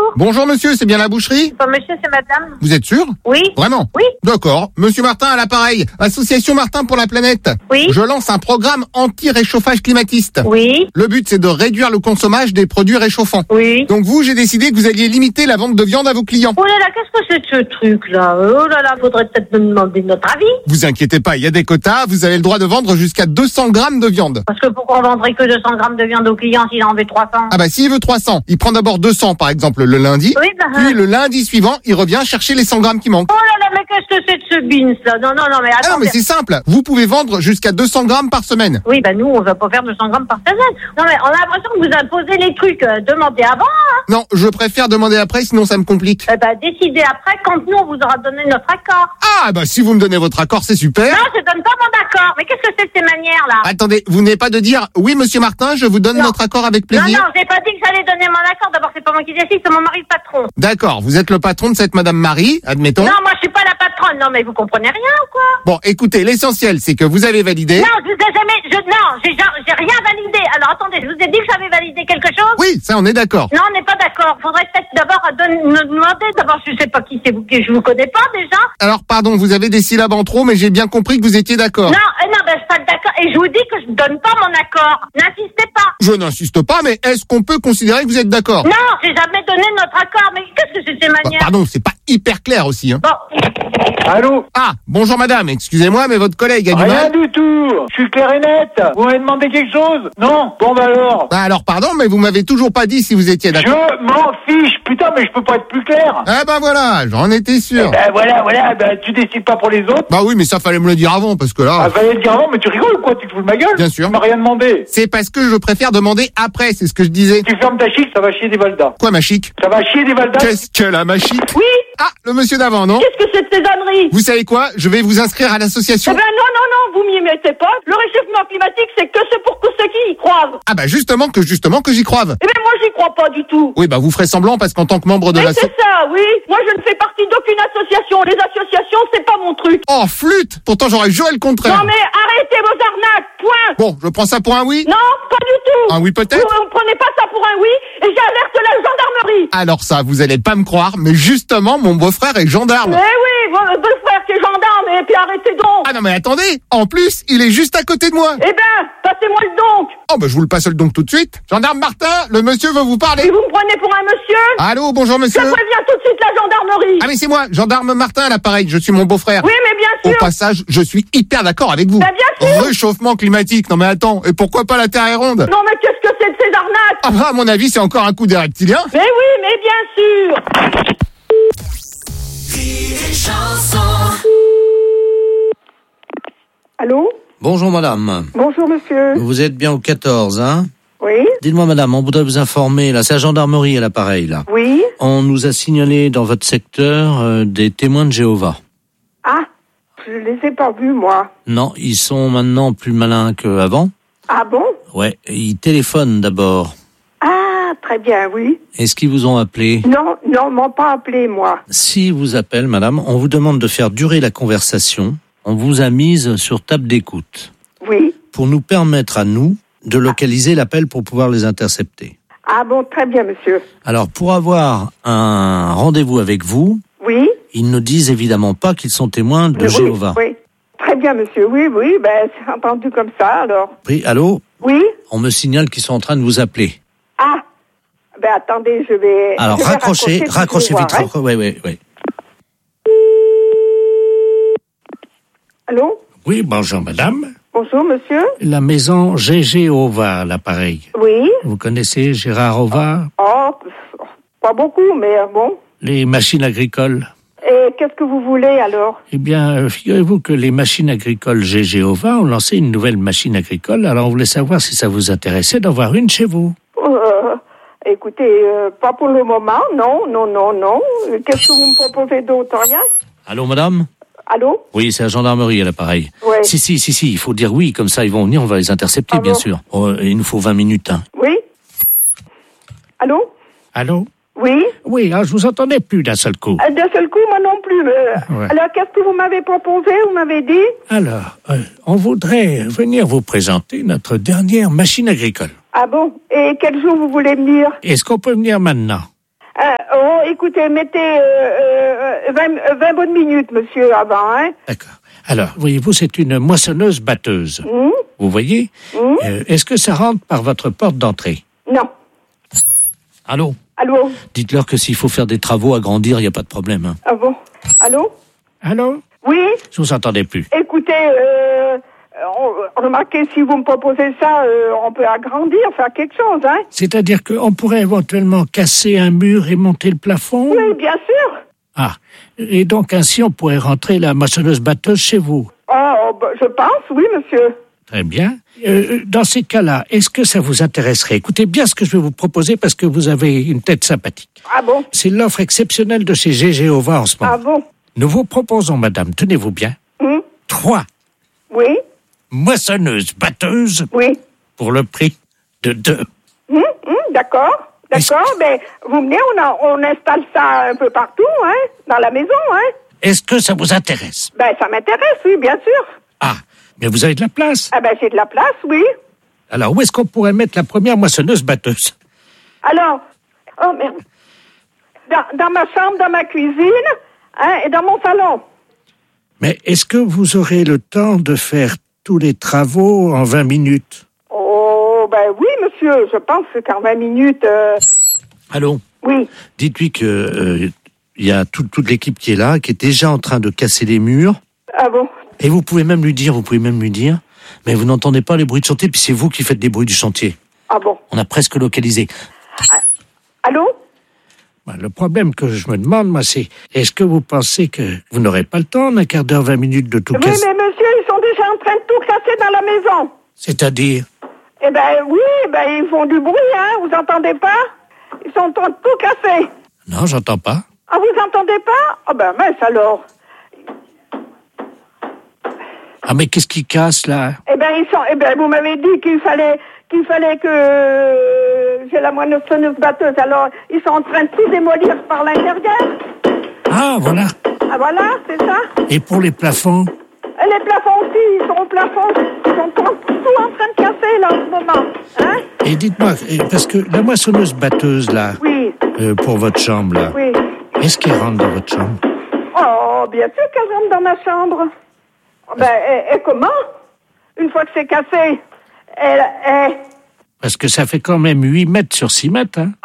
Bonjour monsieur, c'est bien la boucherie? Pas monsieur, c'est madame. Vous êtes sûr? Oui. Vraiment? Oui. D'accord. Monsieur Martin à l'appareil. Association Martin pour la planète. Oui. Je lance un programme anti-réchauffage climatiste. Oui. Le but, c'est de réduire le consommage des produits réchauffants. Oui. Donc vous, j'ai décidé que vous alliez limiter la vente de viande à vos clients. Oh là là, qu'est-ce que c'est que ce truc-là? Oh là là, faudrait peut-être me demander notre avis. Vous inquiétez pas, il y a des quotas. Vous avez le droit de vendre jusqu'à 200 grammes de viande. Parce que pourquoi on vendrait que 200 grammes de viande au client s'il en veut 300? Ah bah s'il veut 300, il prend d'abord 200 par exemple le lundi. Oui, bah, Puis le lundi suivant, il revient chercher les 100 grammes qui manquent. oh là là, mais qu'est-ce que c'est de ce beans là? Non, mais Ah non, attendez. mais c'est simple. Vous pouvez vendre jusqu'à 200 grammes par semaine. Oui, bah nous, on va pas faire 200 grammes par semaine. Non, mais on a l'impression que vous imposez les trucs. Demandez avant, hein. Non, je préfère demander après, sinon ça me complique. Eh ben, décidez après quand nous, on vous aura donné notre accord. Ah bah si vous me donnez votre accord, c'est super. Non, je donne pas mon accord. Mais qu'est-ce que c'est de ces manières-là? Attendez, vous n'avez pas de dire « Oui, monsieur Martin, je vous donne Non. notre accord avec Non, plaisir ». j'ai pas dit que j'allais donner mon accord. D'abord, c'est pas moi qui décide, c'est mon mari le patron. D'accord, vous êtes le patron de cette madame Marie, admettons. Non, moi, je suis pas la patronne. Non, mais vous comprenez rien ou quoi? Bon, écoutez, l'essentiel, c'est que vous avez validé. Non, je vous ai jamais, j'ai rien validé. Alors, attendez, je vous ai dit que j'avais validé quelque chose? Oui, ça, on est d'accord. Non, on n'est pas d'accord. Faudrait peut-être d'abord me demander. D'abord, je sais pas qui c'est vous, que je vous connais pas déjà. Alors, pardon, vous avez des syllabes en trop, mais j'ai bien compris que vous étiez d'accord. Non, ben, je suis pas d'accord. Et je vous dis que je donne pas mon accord. N'insistez pas. Je n'insiste pas, mais est-ce qu'on peut considérer que vous êtes d'accord? Non, j'ai jamais donné notre accord. Mais qu'est-ce que c'est ces Bah, manières? pardon, c'est pas hyper clair aussi, hein. Bon. Allô? Ah, bonjour madame, excusez-moi, mais votre collègue a du Rien mal. du tout. Je suis clair et net. Vous m'avez demandé quelque chose? Non? Bon bah alors. Ah, alors pardon, mais vous m'avez toujours pas dit si vous étiez d'accord. Je m'en fiche. Putain, mais je peux pas être plus clair. Ah bah voilà, j'en étais sûr. Ben voilà, tu décides pas pour les autres. Bah oui, mais ça fallait me le dire avant, parce que là... Ah, fallait le dire avant, mais tu rigoles ou quoi? Tu te fous de ma gueule? Bien sûr. Tu m'as rien demandé. C'est parce que je préfère demander après, c'est ce que je disais. Tu fermes ta chic, ça va chier des valdas. Quoi, ma chic? Ça va chier des valdas. Qu'est-ce qu'elle a, ma chic? Oui. Ah, le monsieur d'avant, non? Qu'est-ce que c'est de ces âneries? Vous savez quoi? Je vais vous inscrire à Eh l'association. ben non, vous m'y mettez pas. Le réchauffement climatique, c'est que c'est pour ceux qui y croient. Ah bah justement que j'y croive. Eh ben moi, j'y crois pas du tout. Oui, bah vous ferez semblant parce qu'en tant que membre de Mais la... c'est ça, oui. Moi, je ne fais partie d'aucune association. Les associations, c'est pas mon truc. Oh, flûte! Pourtant, j'aurais juré le contraire. Non, mais arrêtez vos arnaques, point. Bon, je prends ça pour un oui? Non, pas du tout. Un oui peut-être? Vous ne prenez pas ça pour un oui, et j'alerte la gendarmerie. Alors ça, vous allez pas me croire, mais justement, mon beau-frère est gendarme. Mais oui, votre beau-frère qui est gendarme, et puis arrêtez donc. Ah non mais attendez, en plus, il est juste à côté de moi. Eh ben, passez-moi le donc. Oh bah je vous le passe le donc tout de suite. Gendarme Martin, le monsieur veut vous Et parler. vous me prenez pour un monsieur? Allô, bonjour Je monsieur. préviens tout de suite la gendarmerie. Ah mais c'est moi, gendarme Martin à l'appareil, je suis mon beau-frère. Oui, mais bien Au sûr. passage, je suis hyper d'accord avec vous. Bah, bien sûr. Réchauffement climatique, non mais attends, et pourquoi pas la Terre est ronde? Non, mais qu'est-ce que c'est de ces arnaques? Ah bah à mon avis, c'est encore un coup des reptiliens. Mais oui, mais bien sûr. Allô? Bonjour madame, Bonjour monsieur. vous êtes bien au 14, hein? Oui? Dites-moi madame, on voudrait vous informer, là c'est la gendarmerie à l'appareil là. Oui? On nous a signalé dans votre secteur des témoins de Jéhovah. Ah, je les ai pas vus moi. Non, ils sont maintenant plus malins qu'avant. Ah bon? Ouais, ils téléphonent d'abord. Ah, très bien, oui. Est-ce qu'ils vous ont appelé? Non, ils m'ont pas appelé moi. S'ils vous appellent madame, on vous demande de faire durer la conversation. On vous a mise sur table d'écoute Oui. pour nous permettre à nous de localiser l'appel pour pouvoir les intercepter. Ah bon, très bien monsieur. Alors, pour avoir un rendez-vous avec vous, Oui? ils ne disent évidemment pas qu'ils sont témoins de Oui, Jéhovah. Oui. Très bien monsieur, oui, ben c'est entendu comme ça alors. Oui, allô? Oui? On me signale qu'ils sont en train de vous appeler. Ah, ben attendez, je vais... Alors, je vais raccrochez vite. hein. Oui. Allô? Oui, bonjour madame. Bonjour monsieur. La maison GG Ova, l'appareil. Oui? Vous connaissez Gérard Ova? Oh, pas beaucoup, mais bon. Les machines agricoles. Et qu'est-ce que vous voulez alors? Eh bien, figurez-vous que les machines agricoles GG Ova ont lancé une nouvelle machine agricole. Alors, on voulait savoir si ça vous intéressait d'en voir une chez vous. Écoutez, pas pour le moment, non. Qu'est-ce que vous me proposez d'autre? Rien? Allô, madame? Allô? Oui, c'est la gendarmerie à l'appareil. Ouais. Si, il faut dire oui, comme ça ils vont venir, on va les intercepter, Ah bien bon? sûr. Oh, il nous faut 20 minutes, hein. Oui? Allô? Allô? Oui? Oui, je vous entendais plus d'un seul coup. D'un seul coup, moi non plus. Ouais. Alors, qu'est-ce que vous m'avez proposé? Vous m'avez dit? Alors, on voudrait venir vous présenter notre dernière machine agricole. Ah bon? Et quel jour vous voulez venir? Est-ce qu'on peut venir maintenant? écoutez, mettez 20 bonnes minutes, monsieur, avant, hein. D'accord. Alors, voyez-vous, c'est une moissonneuse-batteuse. Vous voyez est-ce que ça rentre par votre porte d'entrée? Non. Allô? Allô? Dites-leur que s'il faut faire des travaux, agrandir, il n'y a pas de problème. Hein. Ah bon? Allô? Allô? Oui? Je vous entendais plus. Écoutez, remarquez, si vous me proposez ça, on peut agrandir, faire quelque chose, hein. C'est-à-dire qu'on pourrait éventuellement casser un mur et monter le plafond? Oui, bien sûr. Ah, et donc ainsi on pourrait rentrer la moissonneuse-batteuse chez vous? Oh, je pense, oui, monsieur. Très bien. Dans ces cas-là, est-ce que ça vous intéresserait? Écoutez bien ce que je vais vous proposer parce que vous avez une tête sympathique. Ah bon? C'est l'offre exceptionnelle de chez GGOVA en ce moment. Ah bon? Nous vous proposons, madame, tenez-vous bien, 3 Oui? moissonneuses-batteuses Oui. pour le prix de 2. D'accord. D'accord, mais vous venez, on installe ça un peu partout, hein, dans la maison, hein. Est-ce que ça vous intéresse? Ben, ça m'intéresse, oui, bien sûr. Ah, mais vous avez de la place. Ah ben, j'ai de la place, oui. Alors, où est-ce qu'on pourrait mettre la première moissonneuse-batteuse? Alors, oh merde. Dans ma chambre, dans ma cuisine, hein, et dans mon salon. Mais est-ce que vous aurez le temps de faire tous les travaux en 20 minutes? Oh, ben oui, monsieur, je pense qu'en 20 minutes... Allô? Oui. Dites-lui que il y a toute l'équipe qui est là, qui est déjà en train de casser les murs. Ah bon? Et vous pouvez même lui dire, mais vous n'entendez pas les bruits de chantier, puis c'est vous qui faites des bruits du chantier. Ah bon? On a presque localisé. Allô? Le problème que je me demande, moi, c'est, est-ce que vous pensez que vous n'aurez pas le temps, en un quart d'heure, 20 minutes, de tout casser? Oui, mais monsieur, ils sont déjà en train de tout casser dans la maison. C'est-à-dire? Eh ben oui, ils font du bruit, hein, vous entendez pas? Ils sont en train de tout casser. Non, j'entends pas. Ah, vous entendez pas? Ah ben mince alors. Ah, mais qu'est-ce qui casse, là? Vous m'avez dit qu'il fallait que j'ai la moissonneuse-batteuse. Alors, ils sont en train de tout démolir par l'intérieur. Ah, voilà. Ah voilà, c'est ça. Et pour les plafonds? Et les plafonds aussi, ils sont au plafond. Ils sont tout en train de casser, là, en ce moment. Hein? Et dites-moi, parce que la moissonneuse-batteuse, là, Oui. pour votre chambre, là, Oui. est-ce qu'elle rentre dans votre chambre? Oh, bien sûr qu'elle rentre dans ma chambre. Et comment? Une fois que c'est cassé, elle... Parce que ça fait quand même 8 mètres sur 6 mètres, hein?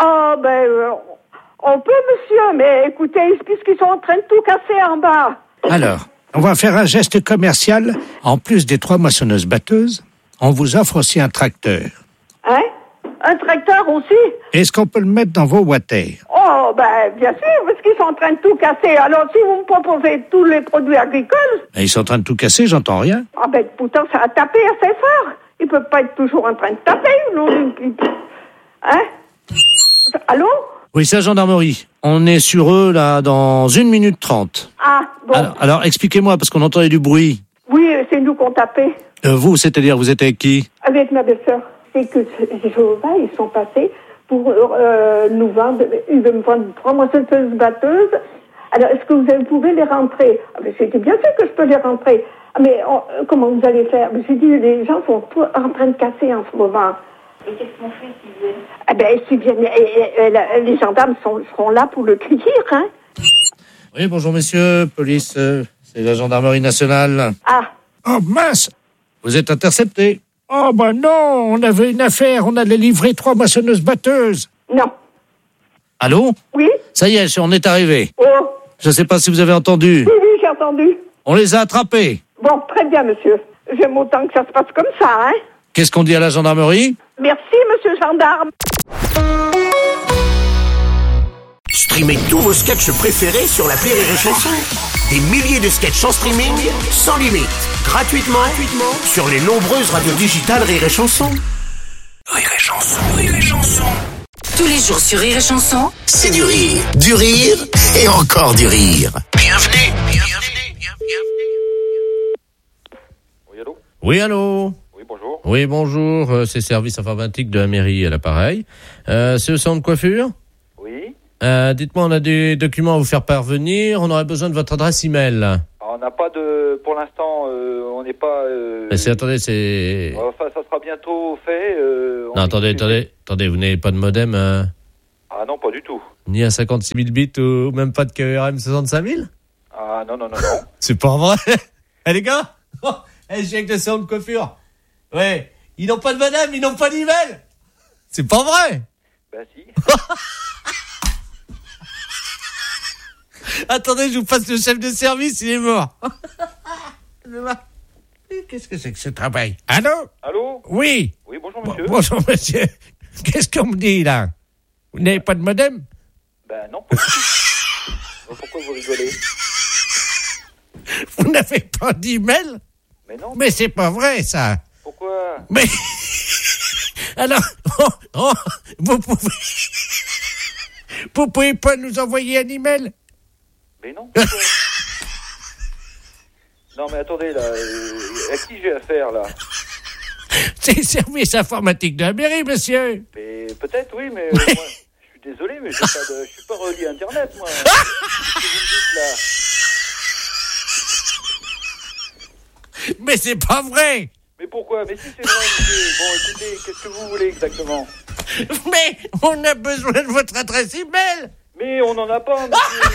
On peut, monsieur, mais écoutez, puisqu'ils sont en train de tout casser en bas. Alors, on va faire un geste commercial. En plus des 3 moissonneuses-batteuses, on vous offre aussi un tracteur. Hein? Un tracteur aussi? Est-ce qu'on peut le mettre dans vos water? Oh, bien sûr, parce qu'ils sont en train de tout casser. Alors, si vous me proposez tous les produits agricoles... Et ils sont en train de tout casser, j'entends rien. Ah pourtant, ça a tapé assez fort. Ils peuvent pas être toujours en train de taper, non? Hein? Allô? Oui, c'est la gendarmerie. On est sur eux, là, dans 1 minute 30. Ah, bon. Alors expliquez-moi, parce qu'on entendait du bruit. Oui, c'est nous qu'on tapait. Vous, c'est-à-dire, vous êtes avec qui? Avec ma belle-sœur. C'est que Jéhovah, ils sont passés pour nous vendre. Ils veulent me vendre 3 moissonneuses-batteuses. Alors, est-ce que vous pouvez les rentrer? J'ai dit, bien sûr que je peux les rentrer. Mais comment vous allez faire? J'ai dit, les gens sont tous en train de casser en ce moment. Et qu'est-ce qu'on fait s'ils viennent? S'ils viennent, les gendarmes seront là pour le cueillir, hein? Oui, bonjour messieurs, police, c'est la gendarmerie nationale. Ah. Oh mince! Vous êtes intercepté. Oh non, on avait une affaire, on allait livrer 3 moissonneuses-batteuses. Non. Allô? Oui? Ça y est, on est arrivé. Oh. Je ne sais pas si vous avez entendu. Oui, j'ai entendu. On les a attrapés. Bon, très bien, monsieur. J'aime autant que ça se passe comme ça, hein? Qu'est-ce qu'on dit à la gendarmerie? Merci, monsieur gendarme. Streamez tous vos sketchs préférés sur l'appli Rire et Chanson. Des milliers de sketchs en streaming, sans limite, gratuitement sur les nombreuses radios digitales Rire et Chanson. Rire et Chanson, Rire et Chanson. Tous les jours sur Rire et Chanson, C'est du rire et encore du rire. Bienvenue. Oui, allô? Oui, allô? Oui, bonjour. Oui, bonjour, c'est Service Informatique de la mairie à l'appareil. C'est le centre de coiffure? Oui. Dites-moi, on a des documents à vous faire parvenir, on aurait besoin de votre adresse email. Alors, on n'a pas de... Pour l'instant, on n'est pas... Attendez, c'est... Enfin, ça sera bientôt fait. Non, attendez, vous n'avez pas de modem, hein? Ah non, pas du tout. Ni à 56 000 bits ou même pas de KRM 65 000? Ah non. C'est pas vrai. Eh les gars, j'ai avec le salon de coiffure. Ouais, ils n'ont pas de madame, ils n'ont pas d'email. C'est pas vrai. Bah si. Attendez, je vous passe le chef de service, il est mort. Qu'est-ce que c'est que ce travail? Allô? Allô? Oui. Oui, bonjour monsieur. Bonjour monsieur. Qu'est-ce qu'on me dit là? Vous n'avez pas de modem? Ben non, pas du tout. Pourquoi vous rigolez? Vous n'avez pas d'email? Mais non. Mais c'est pas vrai ça. Pourquoi? Mais alors, vous pouvez pas nous envoyer un email? Mais non. Pourquoi? Non mais attendez là, à qui j'ai affaire là? C'est le service informatique de la mairie, monsieur. Mais peut-être oui, mais moi, je suis désolé, mais je suis pas relié à Internet moi. Qu'est-ce que vous me dites là? Mais c'est pas vrai. Mais pourquoi? Mais si c'est vrai, monsieur. Bon, écoutez, qu'est-ce que vous voulez exactement? Mais on a besoin de votre adresse email. Mais on n'en a pas, monsieur.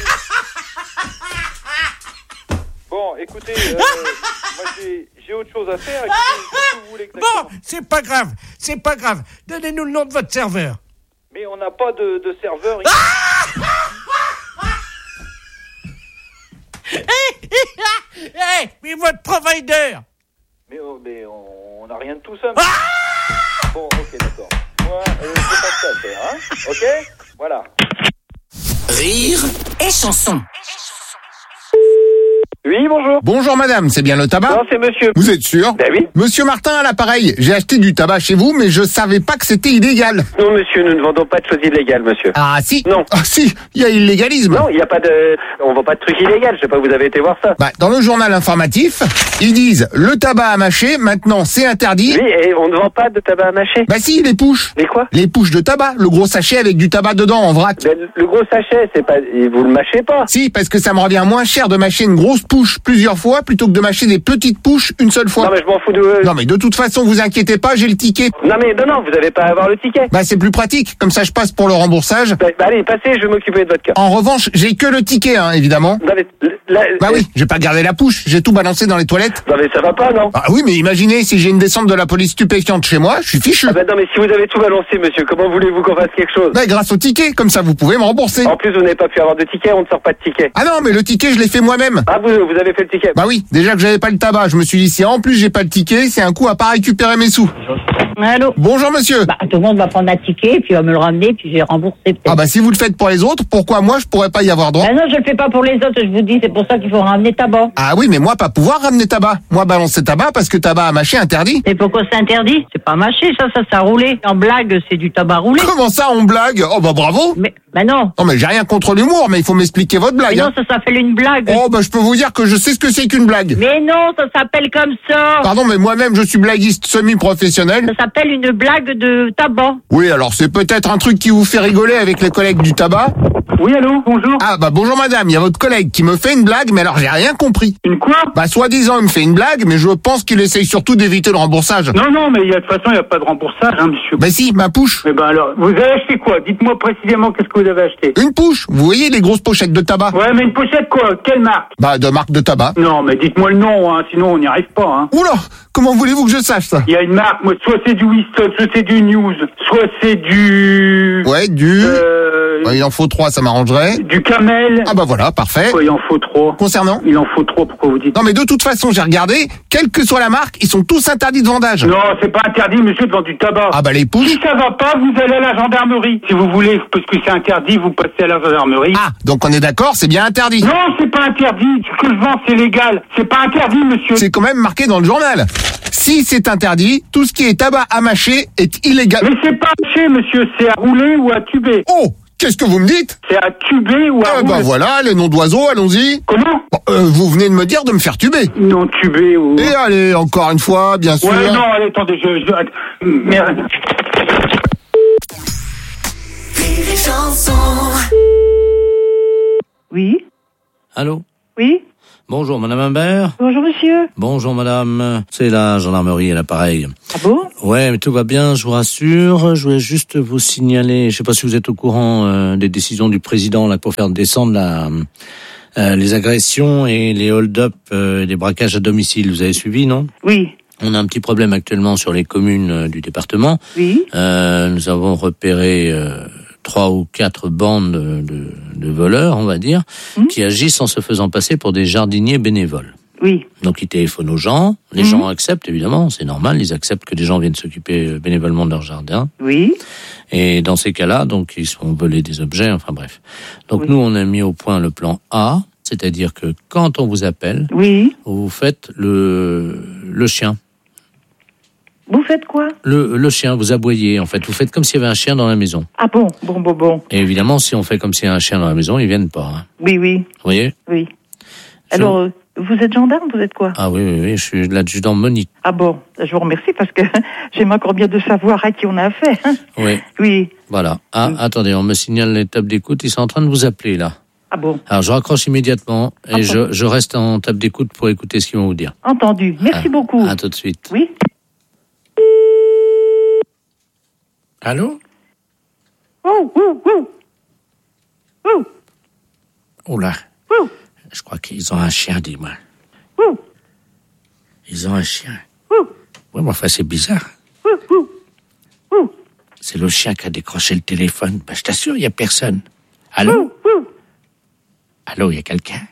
Bon, écoutez, moi j'ai autre chose à faire. Écoutez, qu'est-ce que vous voulez exactement? Bon, c'est pas grave. Donnez-nous le nom de votre serveur. Mais on n'a pas de serveur. Mais votre provider. Mais on n'a rien de tout ça. Bon, ok, d'accord. Moi, c'est pas ça à faire, hein? Ok? Voilà. Rire et chanson. Oui, bonjour. Bonjour madame, c'est bien le tabac? Non, c'est monsieur. Vous êtes sûr? Ben oui. Monsieur Martin à l'appareil, j'ai acheté du tabac chez vous, mais je savais pas que c'était illégal. Non, monsieur, nous ne vendons pas de choses illégales, monsieur. Ah si? Non. Ah si, il y a illégalisme. Non, il n'y a pas de... On vend pas de trucs illégaux, je sais pas, vous avez été voir ça. Bah, dans le journal informatif, ils disent le tabac à mâcher, maintenant c'est interdit. Oui, et on ne vend pas de tabac à mâcher. Bah si, les pouches. Les quoi? Les pouches de tabac, le gros sachet avec du tabac dedans en vrac. Ben, le gros sachet, c'est pas... Vous le mâchez pas. Si, parce que ça me revient moins cher de mâcher une grosse pouche plusieurs fois plutôt que de mâcher des petites pouches une seule fois. Non, mais je m'en fous de... Non mais de toute façon, vous inquiétez pas, j'ai le ticket. Non, vous avez pas à avoir le ticket. Bah c'est plus pratique, comme ça je passe pour le remboursage. Bah, allez, passez, je vais m'occuper de votre cas. En revanche, j'ai que le ticket, hein, évidemment. Non, mais... Bah oui, j'ai pas gardé la pouche, j'ai tout balancé dans les toilettes. Non, mais ça va pas, non? Ah oui, mais imaginez, si j'ai une descente de la police stupéfiante chez moi, je suis fichu. Ah bah non, mais si vous avez tout balancé, monsieur, comment voulez-vous qu'on fasse quelque chose? Bah grâce au ticket, comme ça vous pouvez me rembourser. En plus, vous n'avez pas pu avoir de ticket, on ne sort pas de ticket. Ah non, mais le ticket, je l'ai fait moi-même. Ah, vous avez fait le ticket? Bah oui, déjà que j'avais pas le tabac, je me suis dit, si en plus j'ai pas le ticket, c'est un coup à pas récupérer mes sous. Allô? Bonjour monsieur. Bah, tout le monde va prendre un ticket, puis va me le ramener, puis je vais rembourser peut-être. Ah bah si vous le faites pour les autres, pourquoi moi je pourrais pas y avoir droit? Ah non, je le fais pas pour les autres, je vous dis, c'est pour ça qu'il faut ramener tabac. Ah oui, mais moi pas pouvoir ramener tabac. Moi balancer tabac parce que tabac à mâcher interdit. Et pourquoi c'est interdit? C'est pas mâché, ça roulé. En blague, c'est du tabac roulé. Comment ça on blague? Oh bah bravo. Mais non. Non mais j'ai rien contre l'humour, mais il faut m'expliquer votre blague. Mais non, ça s'appelle une blague. Oh bah je peux vous dire que je sais ce que c'est qu'une blague. Mais non, ça s'appelle comme ça. Pardon, mais moi-même je suis blaguiste semi-professionnel. Ça s'appelle une blague de tabac. Oui, alors c'est peut-être un truc qui vous fait rigoler avec les collègues du tabac. Oui, allô, bonjour. Ah bah bonjour madame, il y a votre collègue qui me fait une blague, mais alors j'ai rien compris. Une quoi? Bah soi-disant il me fait une blague, mais je pense qu'il essaye surtout d'éviter le remboursage. Non, mais de toute façon, il n'y a pas de remboursage, hein, monsieur. Bah si, ma pouche. Mais ben alors, vous avez acheté quoi? Dites-moi précisément qu'est-ce que vous avez acheté. Une pouche, vous voyez les grosses pochettes de tabac? Ouais, mais une pochette quoi? Quelle marque? Bah de marque de tabac. Non, mais dites-moi le nom, hein, sinon on n'y arrive pas, hein. Oula, comment voulez-vous que je sache ça? Il y a une marque, moi, soit c'est du Winston, soit c'est du News, soit c'est du... Ouais, du... Ouais, il en faut 3, ça m'arrangerait. Du Camel. Ah bah voilà, parfait. Ouais, il en faut 3. Concernant? Il en faut 3, pourquoi vous dites? Non mais de toute façon, j'ai regardé, quelle que soit la marque, ils sont tous interdits de vendage. Non, c'est pas interdit, monsieur, de vendre du tabac. Ah bah les pouches. Si ça va pas, vous allez à la gendarmerie. Si vous voulez, parce que c'est interdit, vous passez à la gendarmerie. Ah, donc on est d'accord, c'est bien interdit. Non, c'est pas interdit. Ce que je vends, c'est légal. C'est pas interdit, monsieur. C'est quand même marqué dans le journal. Si c'est interdit, tout ce qui est tabac à mâcher est illégal. Mais c'est pas à mâcher, monsieur, c'est à rouler ou à tuber. Oh, qu'est-ce que vous me dites? C'est à tuber ou à rouler. Bah voilà, les noms d'oiseaux, allons-y. Comment? Bon, vous venez de me dire de me faire tuber. Non, tuber ou... Et allez, encore une fois, bien sûr. Ouais, non, allez, attendez, Merde. Oui? Allô? Oui? Bonjour, Madame Imbert. Bonjour, monsieur. Bonjour, Madame. C'est la gendarmerie à l'appareil. Ah bon? Ouais, mais tout va bien, je vous rassure. Je voulais juste vous signaler, je sais pas si vous êtes au courant des décisions du président là pour faire descendre les agressions et les hold-up, les braquages à domicile. Vous avez suivi, non? Oui. On a un petit problème actuellement sur les communes du département. Oui. Nous avons repéré 3 ou 4 bandes de voleurs, on va dire, qui agissent en se faisant passer pour des jardiniers bénévoles. Oui. Donc ils téléphonent aux gens, les gens acceptent évidemment, c'est normal, ils acceptent que des gens viennent s'occuper bénévolement de leur jardin. Oui. Et dans ces cas-là, donc ils se font voler des objets, enfin bref. Donc nous on a mis au point le plan A, c'est-à-dire que quand on vous appelle, vous faites le chien. Vous faites quoi? Le chien, vous aboyez, en fait. Vous faites comme s'il y avait un chien dans la maison. Ah bon. Et évidemment, si on fait comme s'il y a un chien dans la maison, ils viennent pas. Hein. Oui. Vous voyez? Oui. Alors, vous êtes gendarme, vous êtes quoi? Ah oui, je suis l'adjudant Monique. Ah bon, je vous remercie parce que j'aime encore bien de savoir à qui on a affaire. Oui. Oui. Voilà. Ah, attendez, on me signale les tables d'écoute, ils sont en train de vous appeler, là. Ah bon. Alors, je raccroche immédiatement et je reste en table d'écoute pour écouter ce qu'ils vont vous dire. Entendu. Merci beaucoup. À tout de suite. Oui. Allô? Oh là. Je crois qu'ils ont un chien, dis-moi. Ils ont un chien. Oui, mais enfin, c'est bizarre. C'est le chien qui a décroché le téléphone. Ben, je t'assure, il n'y a personne. Allô? Allô, il y a quelqu'un?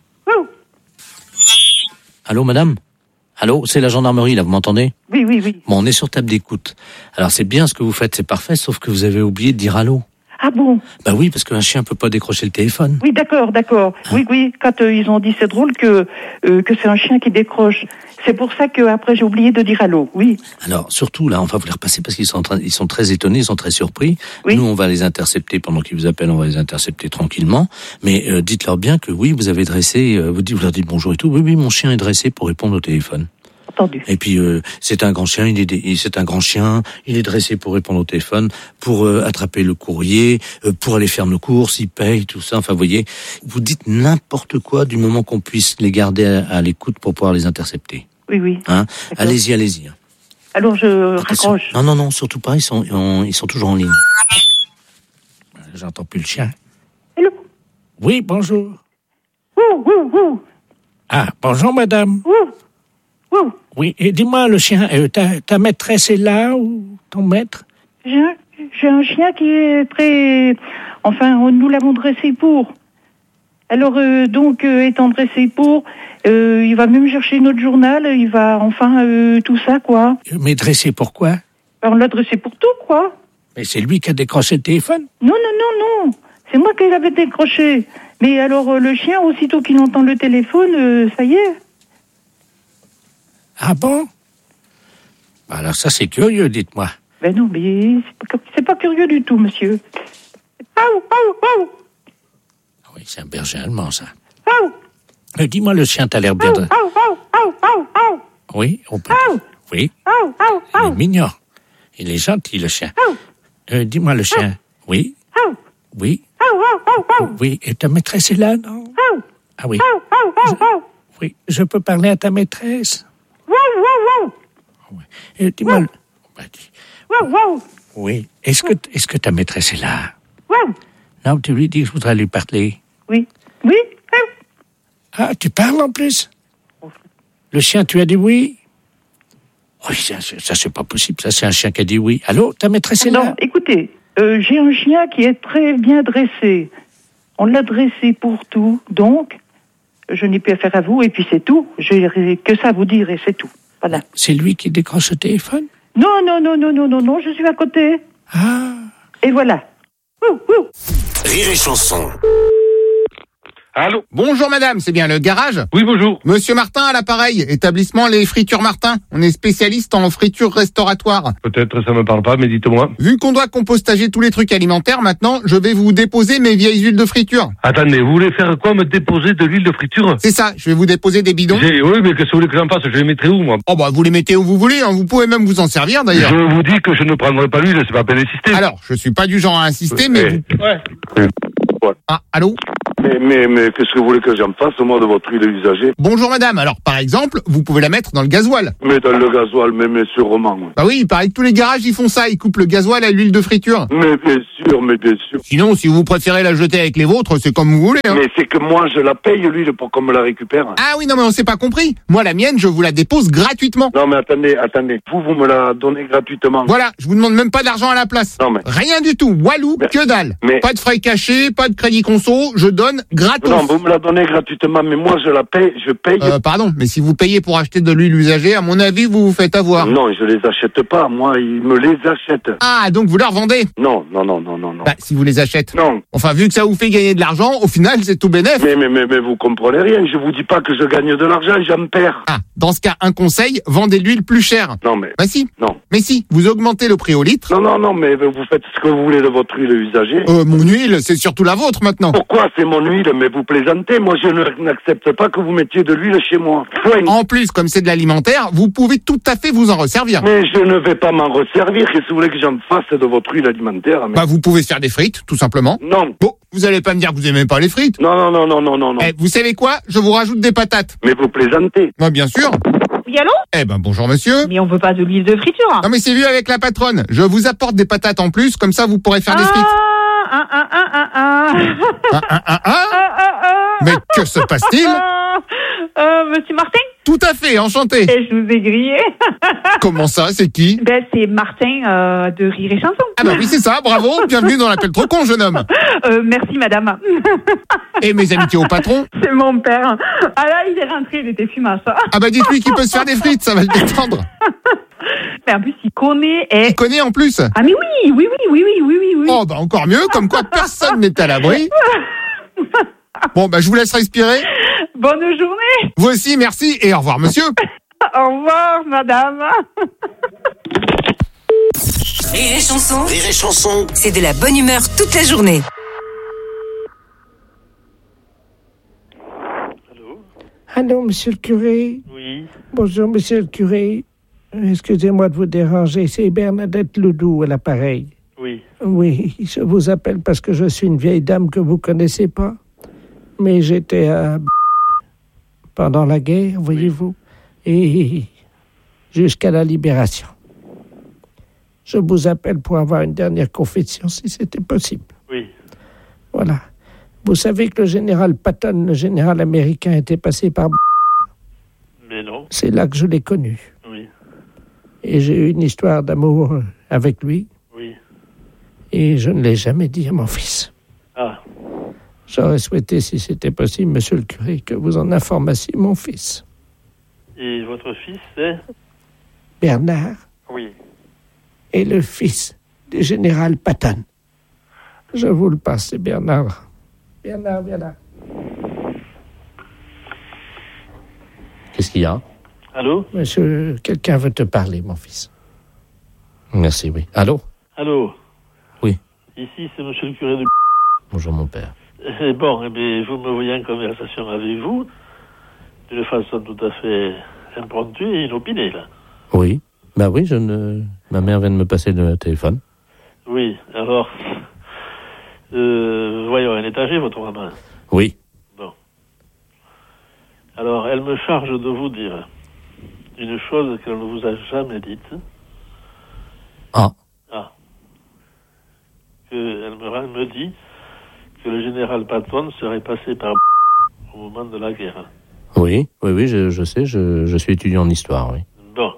Allô, madame? Allô, c'est la gendarmerie, là, vous m'entendez? Oui. Bon, on est sur table d'écoute. Alors, c'est bien ce que vous faites, c'est parfait, sauf que vous avez oublié de dire allô. Ah bon? Bah oui, parce qu'un chien peut pas décrocher le téléphone. Oui, d'accord. Hein? Oui. Quand ils ont dit, c'est drôle que c'est un chien qui décroche. C'est pour ça que après j'ai oublié de dire allô. Oui. Alors, surtout, là, on va vous les repasser parce qu'ils sont très étonnés, ils sont très surpris. Oui. Nous, on va les intercepter pendant qu'ils vous appellent, on va les intercepter tranquillement. Mais dites-leur bien que oui, vous avez dressé, vous leur dites bonjour et tout. Oui, mon chien est dressé pour répondre au téléphone. Entendu. Et puis c'est un grand chien, il est dressé pour répondre au téléphone, pour attraper le courrier, pour aller faire nos courses, il paye tout ça. Enfin, vous voyez, vous dites n'importe quoi du moment qu'on puisse les garder à l'écoute pour pouvoir les intercepter. Oui. Hein? Allez-y. Alors je raccroche. Non, surtout pas. Ils sont toujours en ligne. J'entends plus le chien. Hello. Oui, bonjour. Ouh. Ah, bonjour, madame. Ouh. Oui, et dis-moi, le chien, ta maîtresse est là ou ton maître? J'ai un chien qui est très... Enfin, nous l'avons dressé pour. Alors, donc, étant dressé pour, il va même chercher notre journal, il va, tout ça, quoi. Mais dressé pour quoi? On l'a dressé pour tout, quoi. Mais c'est lui qui a décroché le téléphone? Non. C'est moi qui l'avais décroché. Mais alors, le chien, aussitôt qu'il entend le téléphone, ça y est. Ah bon? Alors ça, c'est curieux, dites-moi. Ben non, mais c'est pas curieux du tout, monsieur. Oui, c'est un berger allemand, ça. Dis-moi, le chien, t'as l'air bien de... Oui, on peut... Oui. Il est mignon. Il est gentil, le chien. Dis-moi, le chien. Oui. Oui. Oui, et ta maîtresse est là, non? Ah oui. Oui, je peux parler à ta maîtresse? Oui. Dis-moi... Oui. Est-ce que ta maîtresse est là? Non, tu lui dis que je voudrais lui parler. Oui. Ah, tu parles en plus? Le chien, tu as dit oui? Oui, ça c'est pas possible. Ça, c'est un chien qui a dit oui. Allô, ta maîtresse est là? Non, écoutez, j'ai un chien qui est très bien dressé. On l'a dressé pour tout, donc je n'ai plus affaire à vous, et puis c'est tout. J'ai que ça à vous dire, et c'est tout. Voilà. C'est lui qui décroche le téléphone? Non, je suis à côté. Ah. Et voilà. Rire et chanson. Allô? Bonjour madame, c'est bien le garage? Oui, bonjour. Monsieur Martin à l'appareil, établissement Les Fritures Martin. On est spécialiste en fritures restauratoires. Peut-être ça me parle pas, mais dites-moi. Vu qu'on doit compostager tous les trucs alimentaires, maintenant, je vais vous déposer mes vieilles huiles de friture. Attendez, vous voulez faire quoi, me déposer de l'huile de friture? C'est ça, je vais vous déposer des bidons. Oui, mais qu'est-ce que vous voulez que j'en fasse? Je les mettrai où, moi? Oh bah, vous les mettez où vous voulez, hein. Vous pouvez même vous en servir d'ailleurs. Je vous dis que je ne prendrai pas l'huile, c'est pas peine d'insister. Alors, je suis pas du genre à insister, mais vous... Ouais. Ah, allô? Mais qu'est-ce que vous voulez que j'en fasse, moi, de votre huile usagée? Bonjour madame, alors par exemple, vous pouvez la mettre dans le gasoil. Mais dans le gasoil, mais sûrement. Bah oui, il paraît que tous les garages ils font ça, ils coupent le gasoil à l'huile de friture. Mais bien sûr. Sinon, si vous préférez la jeter avec les vôtres, c'est comme vous voulez. Hein. Mais c'est que moi, je la paye, l'huile, pour qu'on me la récupère. Ah oui, non mais on s'est pas compris. Moi, la mienne, je vous la dépose gratuitement. Non mais attendez. Vous me la donnez gratuitement. Voilà, je vous demande même pas d'argent à la place. Non mais... Rien du tout, walou, que dalle. Mais... Pas de frais cachés, pas de crédit conso, je donne gratos. Non, vous me la donnez gratuitement, mais moi je la paye, je paye. Pardon, mais si vous payez pour acheter de l'huile usagée, à mon avis, vous vous faites avoir. Non, je les achète pas, moi, ils me les achètent. Ah, donc vous leur vendez? Non. Bah, si vous les achetez. Non. Enfin, vu que ça vous fait gagner de l'argent, au final, c'est tout bénef. Mais vous comprenez rien, je vous dis pas que je gagne de l'argent, j'en perds. Ah, dans ce cas, un conseil, vendez l'huile plus chère. Non mais... Bah si. Non. Mais si, vous augmentez le prix au litre. Non, mais vous faites ce que vous voulez de votre huile usagée. Mon huile, c'est surtout la vôtre maintenant. Pourquoi c'est mon huile? Mais vous plaisantez, moi je n'accepte pas que vous mettiez de l'huile chez moi. Point. En plus, comme c'est de l'alimentaire, vous pouvez tout à fait vous en resservir. Mais je ne vais pas m'en resservir, qu'est-ce que vous voulez que j'en fasse de votre huile alimentaire? Mais... Bah vous pouvez faire des frites, tout simplement. Non. Bon, vous allez pas me dire que vous aimez pas les frites. Non. Eh, vous savez quoi? Je vous rajoute des patates. Mais vous plaisantez. Bah bien sûr. Oui, allô? Eh ben bonjour monsieur. Mais on veut pas de l'huile de friture. Non mais c'est vu avec la patronne. Je vous apporte des patates en plus, comme ça vous pourrez faire des frites. Mais que se passe-t-il? Monsieur Martin? Tout à fait, enchanté. Et je vous ai grillé. Comment ça, c'est qui? Ben, c'est Martin de Rire et Chanson. Ah bah oui, c'est ça, bravo. Bienvenue dans l'appel trop con, jeune homme. Merci, madame. Et mes amitiés au patron? C'est mon père. Ah là, il est rentré, il était fumasse. Ah bah dites-lui qu'il peut se faire des frites, ça va le détendre. Mais en plus, il connaît. Il connaît en plus? Ah mais oui. Oh bah encore mieux, comme quoi personne n'est à l'abri. Bon bah je vous laisse respirer. Bonne journée. Vous aussi, merci et au revoir monsieur. Au revoir madame. Rire et chanson, c'est de la bonne humeur toute la journée. Allô, monsieur le curé? Oui. Bonjour, monsieur le curé. Excusez-moi de vous déranger, c'est Bernadette Ledoux à l'appareil. Oui. Oui, je vous appelle parce que je suis une vieille dame que vous connaissez pas. Mais j'étais à... pendant la guerre, voyez-vous, et jusqu'à la libération. Je vous appelle pour avoir une dernière confession, si c'était possible. Oui. Voilà. Vous savez que le général Patton, le général américain, était passé par... Mais non. C'est là que je l'ai connu. Oui. Et j'ai eu une histoire d'amour avec lui. Oui. Et je ne l'ai jamais dit à mon fils. Ah. J'aurais souhaité, si c'était possible, monsieur le curé, que vous en informassiez mon fils. Et votre fils, c'est? Bernard. Oui. Et le fils du général Patton. Je vous le passe, c'est Bernard. Bernard. Qu'est-ce qu'il y a? Allô? Monsieur, quelqu'un veut te parler, mon fils. Merci, oui. Allô? Allô? Oui. Ici, c'est monsieur le curé de... Bonjour, mon père. Bon, eh bien, vous me voyez en conversation avec vous, d'une façon tout à fait impromptue et inopinée, là. Oui. Bah oui, ma mère vient de me passer le téléphone. Oui, alors... voyons, elle est âgée, votre maman? Oui. Bon. Alors, elle me charge de vous dire une chose qu'elle ne vous a jamais dite. Ah. Elle me dit que le général Patton serait passé par au moment de la guerre. Oui, je sais, je suis étudiant en histoire, oui. Bon.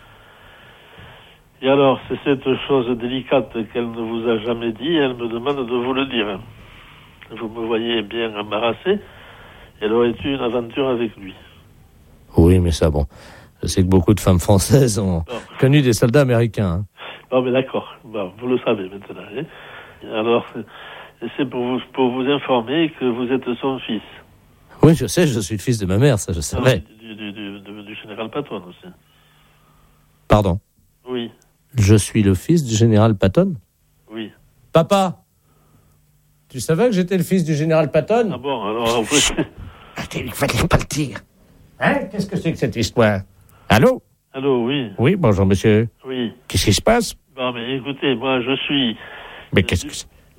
Et alors, c'est cette chose délicate qu'elle ne vous a jamais dit, elle me demande de vous le dire. Vous me voyez bien embarrassé, elle aurait eu une aventure avec lui. Oui, mais ça, bon, je sais que beaucoup de femmes françaises ont connu des soldats américains. Hein. Non, mais d'accord, bon, vous le savez maintenant. Hein. Alors, c'est pour vous informer que vous êtes son fils. Oui, je sais, je suis le fils de ma mère, ça je savais. Du général Patton aussi. Pardon? Oui. Je suis le fils du général Patton? Oui. Papa, tu savais que j'étais le fils du général Patton? Ah bon, alors... Il fallait pas le dire. Hein? Qu'est-ce que c'est que cette histoire? Allô? Allô, oui. Oui, bonjour, monsieur. Oui. Qu'est-ce qui se passe? Bon, mais écoutez, moi, je suis... Mais qu'est-ce que c'est?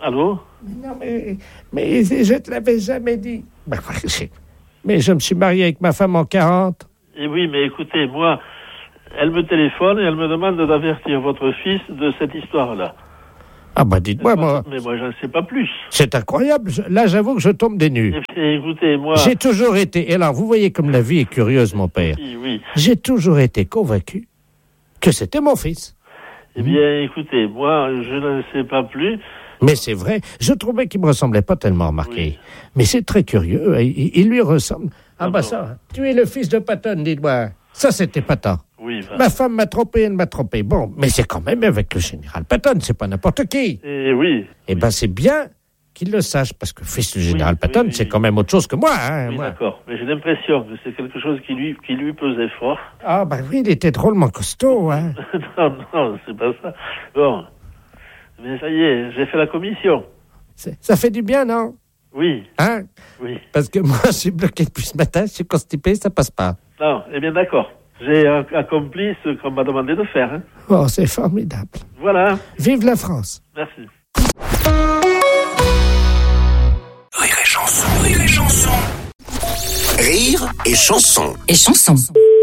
Allô? Non, mais je te l'avais jamais dit. Mais je me suis marié avec ma femme en 40. Et oui, mais écoutez, moi, elle me téléphone et elle me demande d'avertir votre fils de cette histoire-là. Ah bah dites-moi, moi... Mais moi, j'en sais pas plus. C'est incroyable. Là, j'avoue que je tombe des nues. Et écoutez, moi... J'ai toujours été... Et alors, vous voyez comme la vie est curieuse, mon père. Oui. J'ai toujours été convaincu que c'était mon fils. Eh bien, écoutez, moi, je ne sais pas plus. Mais c'est vrai, je trouvais qu'il me ressemblait pas tellement, remarqué. Oui. Mais c'est très curieux, il lui ressemble. Ah bah ça, tu es le fils de Patton, dis-moi. Ça, c'était Patton. Oui, ma femme m'a trompé, elle m'a trompé. Bon, mais c'est quand même avec le général Patton, c'est pas n'importe qui. Oui. Eh ben, c'est bien qu'il le sache, parce que fils du général Patton, c'est quand même autre chose que moi. Hein, oui, moi. D'accord, mais j'ai l'impression que c'est quelque chose qui lui pesait fort. Ah bah oui, il était drôlement costaud, hein. non, c'est pas ça. Bon, mais ça y est, j'ai fait la commission. Ça fait du bien, non? Oui. Hein? Oui. Parce que moi, je suis bloqué depuis ce matin, je suis constipé, ça passe pas. Non, eh bien d'accord. J'ai accompli ce qu'on m'a demandé de faire. Hein. Oh, c'est formidable. Voilà. Vive la France. Merci. Rire et chanson, rire et chanson. Rire et chanson. Et chanson.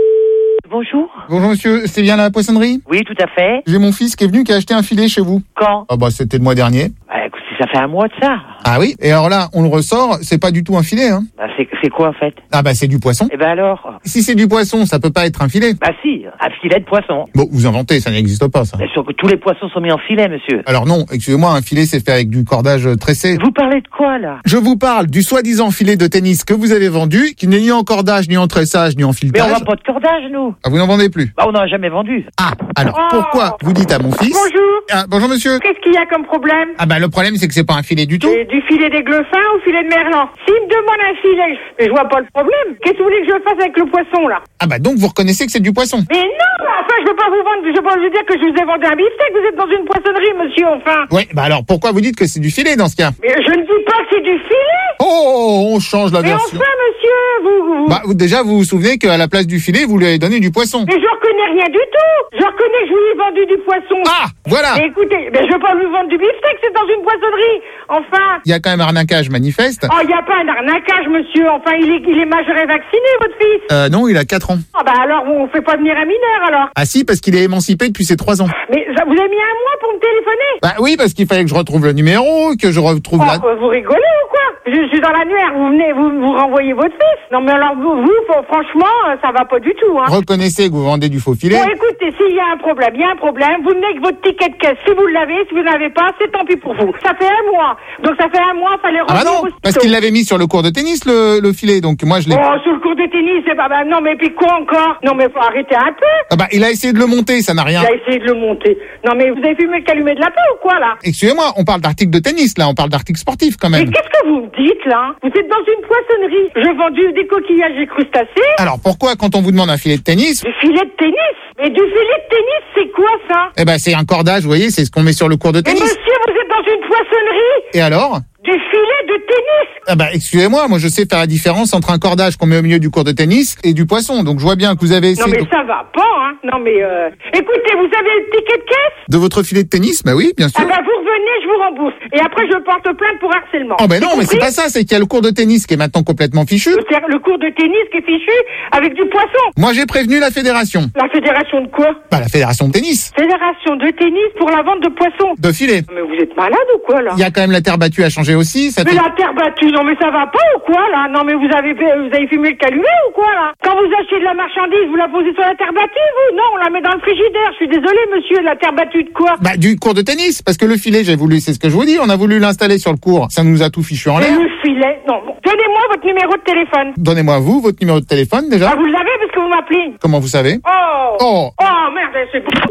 Bonjour. Bonjour monsieur, c'est bien la poissonnerie? Oui, tout à fait. J'ai mon fils qui est venu qui a acheté un filet chez vous. Quand? Ah bah c'était le mois dernier. Bah écoute, ça fait un mois de ça. Ah oui? Et alors là, on le ressort, c'est pas du tout un filet, hein? Bah c'est quoi en fait? Ah bah c'est du poisson. Eh ben alors? Si c'est du poisson, ça peut pas être un filet. Bah si, un filet de poisson. Bon, vous inventez, ça n'existe pas ça. Bien sûr que tous les poissons sont mis en filet, monsieur. Alors non, excusez-moi, un filet c'est fait avec du cordage tressé. Vous parlez de quoi là? Je vous parle du soi-disant filet de tennis que vous avez vendu, qui n'est ni en cordage, ni en tressage, ni en filetage. Mais on vend pas de cordage, nous. Ah, vous n'en vendez plus? Bah on n'en a jamais vendu. Ah, alors pourquoi vous dites à mon fils... Bonjour. Ah, bonjour monsieur. Qu'est-ce qu'il y a comme problème? Ah bah le problème c'est que c'est pas un filet du tout. C'est du filet des Gleffins ou filet de Merlan? S'il me demande un filet, je vois pas le problème. Qu'est-ce que vous voulez que je fasse avec le poisson là? Ah bah donc vous reconnaissez que c'est du poisson? Mais non, enfin je veux pas vous vendre, je veux pas vous dire que je vous ai vendu un beefsteak, vous êtes dans une poissonnerie monsieur, enfin. Oui, bah alors pourquoi vous dites que c'est du filet dans ce cas? Mais je ne dis pas que c'est du filet. Oh, on change la version. Mais enfin monsieur, vous... Bah déjà vous vous souvenez qu'à la place du filet, vous lui avez donné du poisson. Mais je reconnais rien du tout. Je reconnais que je lui ai vendu du poisson. Ah, voilà. Mais écoutez, je veux pas lui vendre du beefsteak, c'est dans une poissonnerie. Enfin. Il y a quand même arnaquage manifeste. Oh, il n'y a pas un arnaquage, monsieur. Enfin, il est majeur et vacciné, votre fils. Non, il a 4 ans. Ah bah alors, on fait pas venir un mineur, alors. Ah si, parce qu'il est émancipé depuis ses 3 ans. Mais vous avez mis un mois pour me téléphoner? Bah oui, parce qu'il fallait que je retrouve le numéro, que je retrouve la... Vous rigolez ou quoi? Je suis dans l'annuaire, vous venez, vous renvoyez votre fils. Non mais alors, vous franchement, ça va pas du tout, hein. Reconnaissez que vous vendez du faux filet. Bon, écoutez, s'il y a un problème, il y a un problème. Vous venez avec votre ticket de caisse. Si vous l'avez, si vous n'avez pas, c'est tant pis pour vous. Ça fait un mois. Donc ça fait un mois, fallait Ah bah non, parce qu'il l'avait mis sur le cours de tennis, le filet, donc moi je l'ai... Oh, sur le cours de tennis, c'est pas... Bah, non mais puis quoi encore? Non mais faut arrêter un peu. Ah bah il a essayé de le monter, ça n'a rien... Il a essayé de le monter. Non mais vous avez fumé le calumet de la peau ou quoi, là? Excusez-moi, on parle d'articles de tennis, là, on parle d'articles sportifs, quand même. Mais qu'est-ce que vous me dites, là? Vous êtes dans une poissonnerie. Je vends des coquillages et crustacés. Alors pourquoi, quand on vous demande un filet de tennis... Du filet de tennis? Mais du filet de tennis, c'est quoi, ça? Eh ben c'est un cordage, vous voyez, c'est ce qu'on met sur le cours de tennis. Mais monsieur, vous êtes dans une poissonnerie? Et alors? Du filet de tennis? Ah bah excusez-moi, moi je sais faire la différence entre un cordage qu'on met au milieu du cours de tennis et du poisson, donc je vois bien que vous avez essayé... Non mais ça va pas, hein. Non mais écoutez, vous avez le ticket de caisse? De votre filet de tennis? Bah oui, bien sûr. Ah bah vous revenez, je vous rembourse. Et après je porte plainte pour harcèlement. Oh ben non, mais c'est pas ça, c'est qu'il y a le cours de tennis qui est maintenant complètement fichu. Le cours de tennis qui est fichu avec du poisson. Moi j'ai prévenu la fédération. La fédération de quoi? Bah la fédération de tennis. Fédération de tennis pour la vente de poissons. De filets. Mais vous êtes malade ou quoi là? Il y a quand même la terre battue à changer aussi. Ça mais la terre battue, non mais ça va pas ou quoi là? Non mais vous avez fumé le calumet ou quoi là? Quand vous achetez de la marchandise, vous la posez sur la terre battue vous? Non, on la met dans le frigidaire. Je suis désolé monsieur, la terre battue de quoi? Bah du cours de tennis, parce que le filet, j'ai voulu, c'est ce que je vous dis, on a voulu l'installer sur le cours. Ça nous a tout fichu en l'air. Mais le filet, non. Bon. Donnez-moi votre numéro de téléphone. Donnez-moi vous, votre numéro de téléphone déjà. Ah vous l'avez parce que vous m'appelez. Comment vous savez? Oh merde, c'est bon.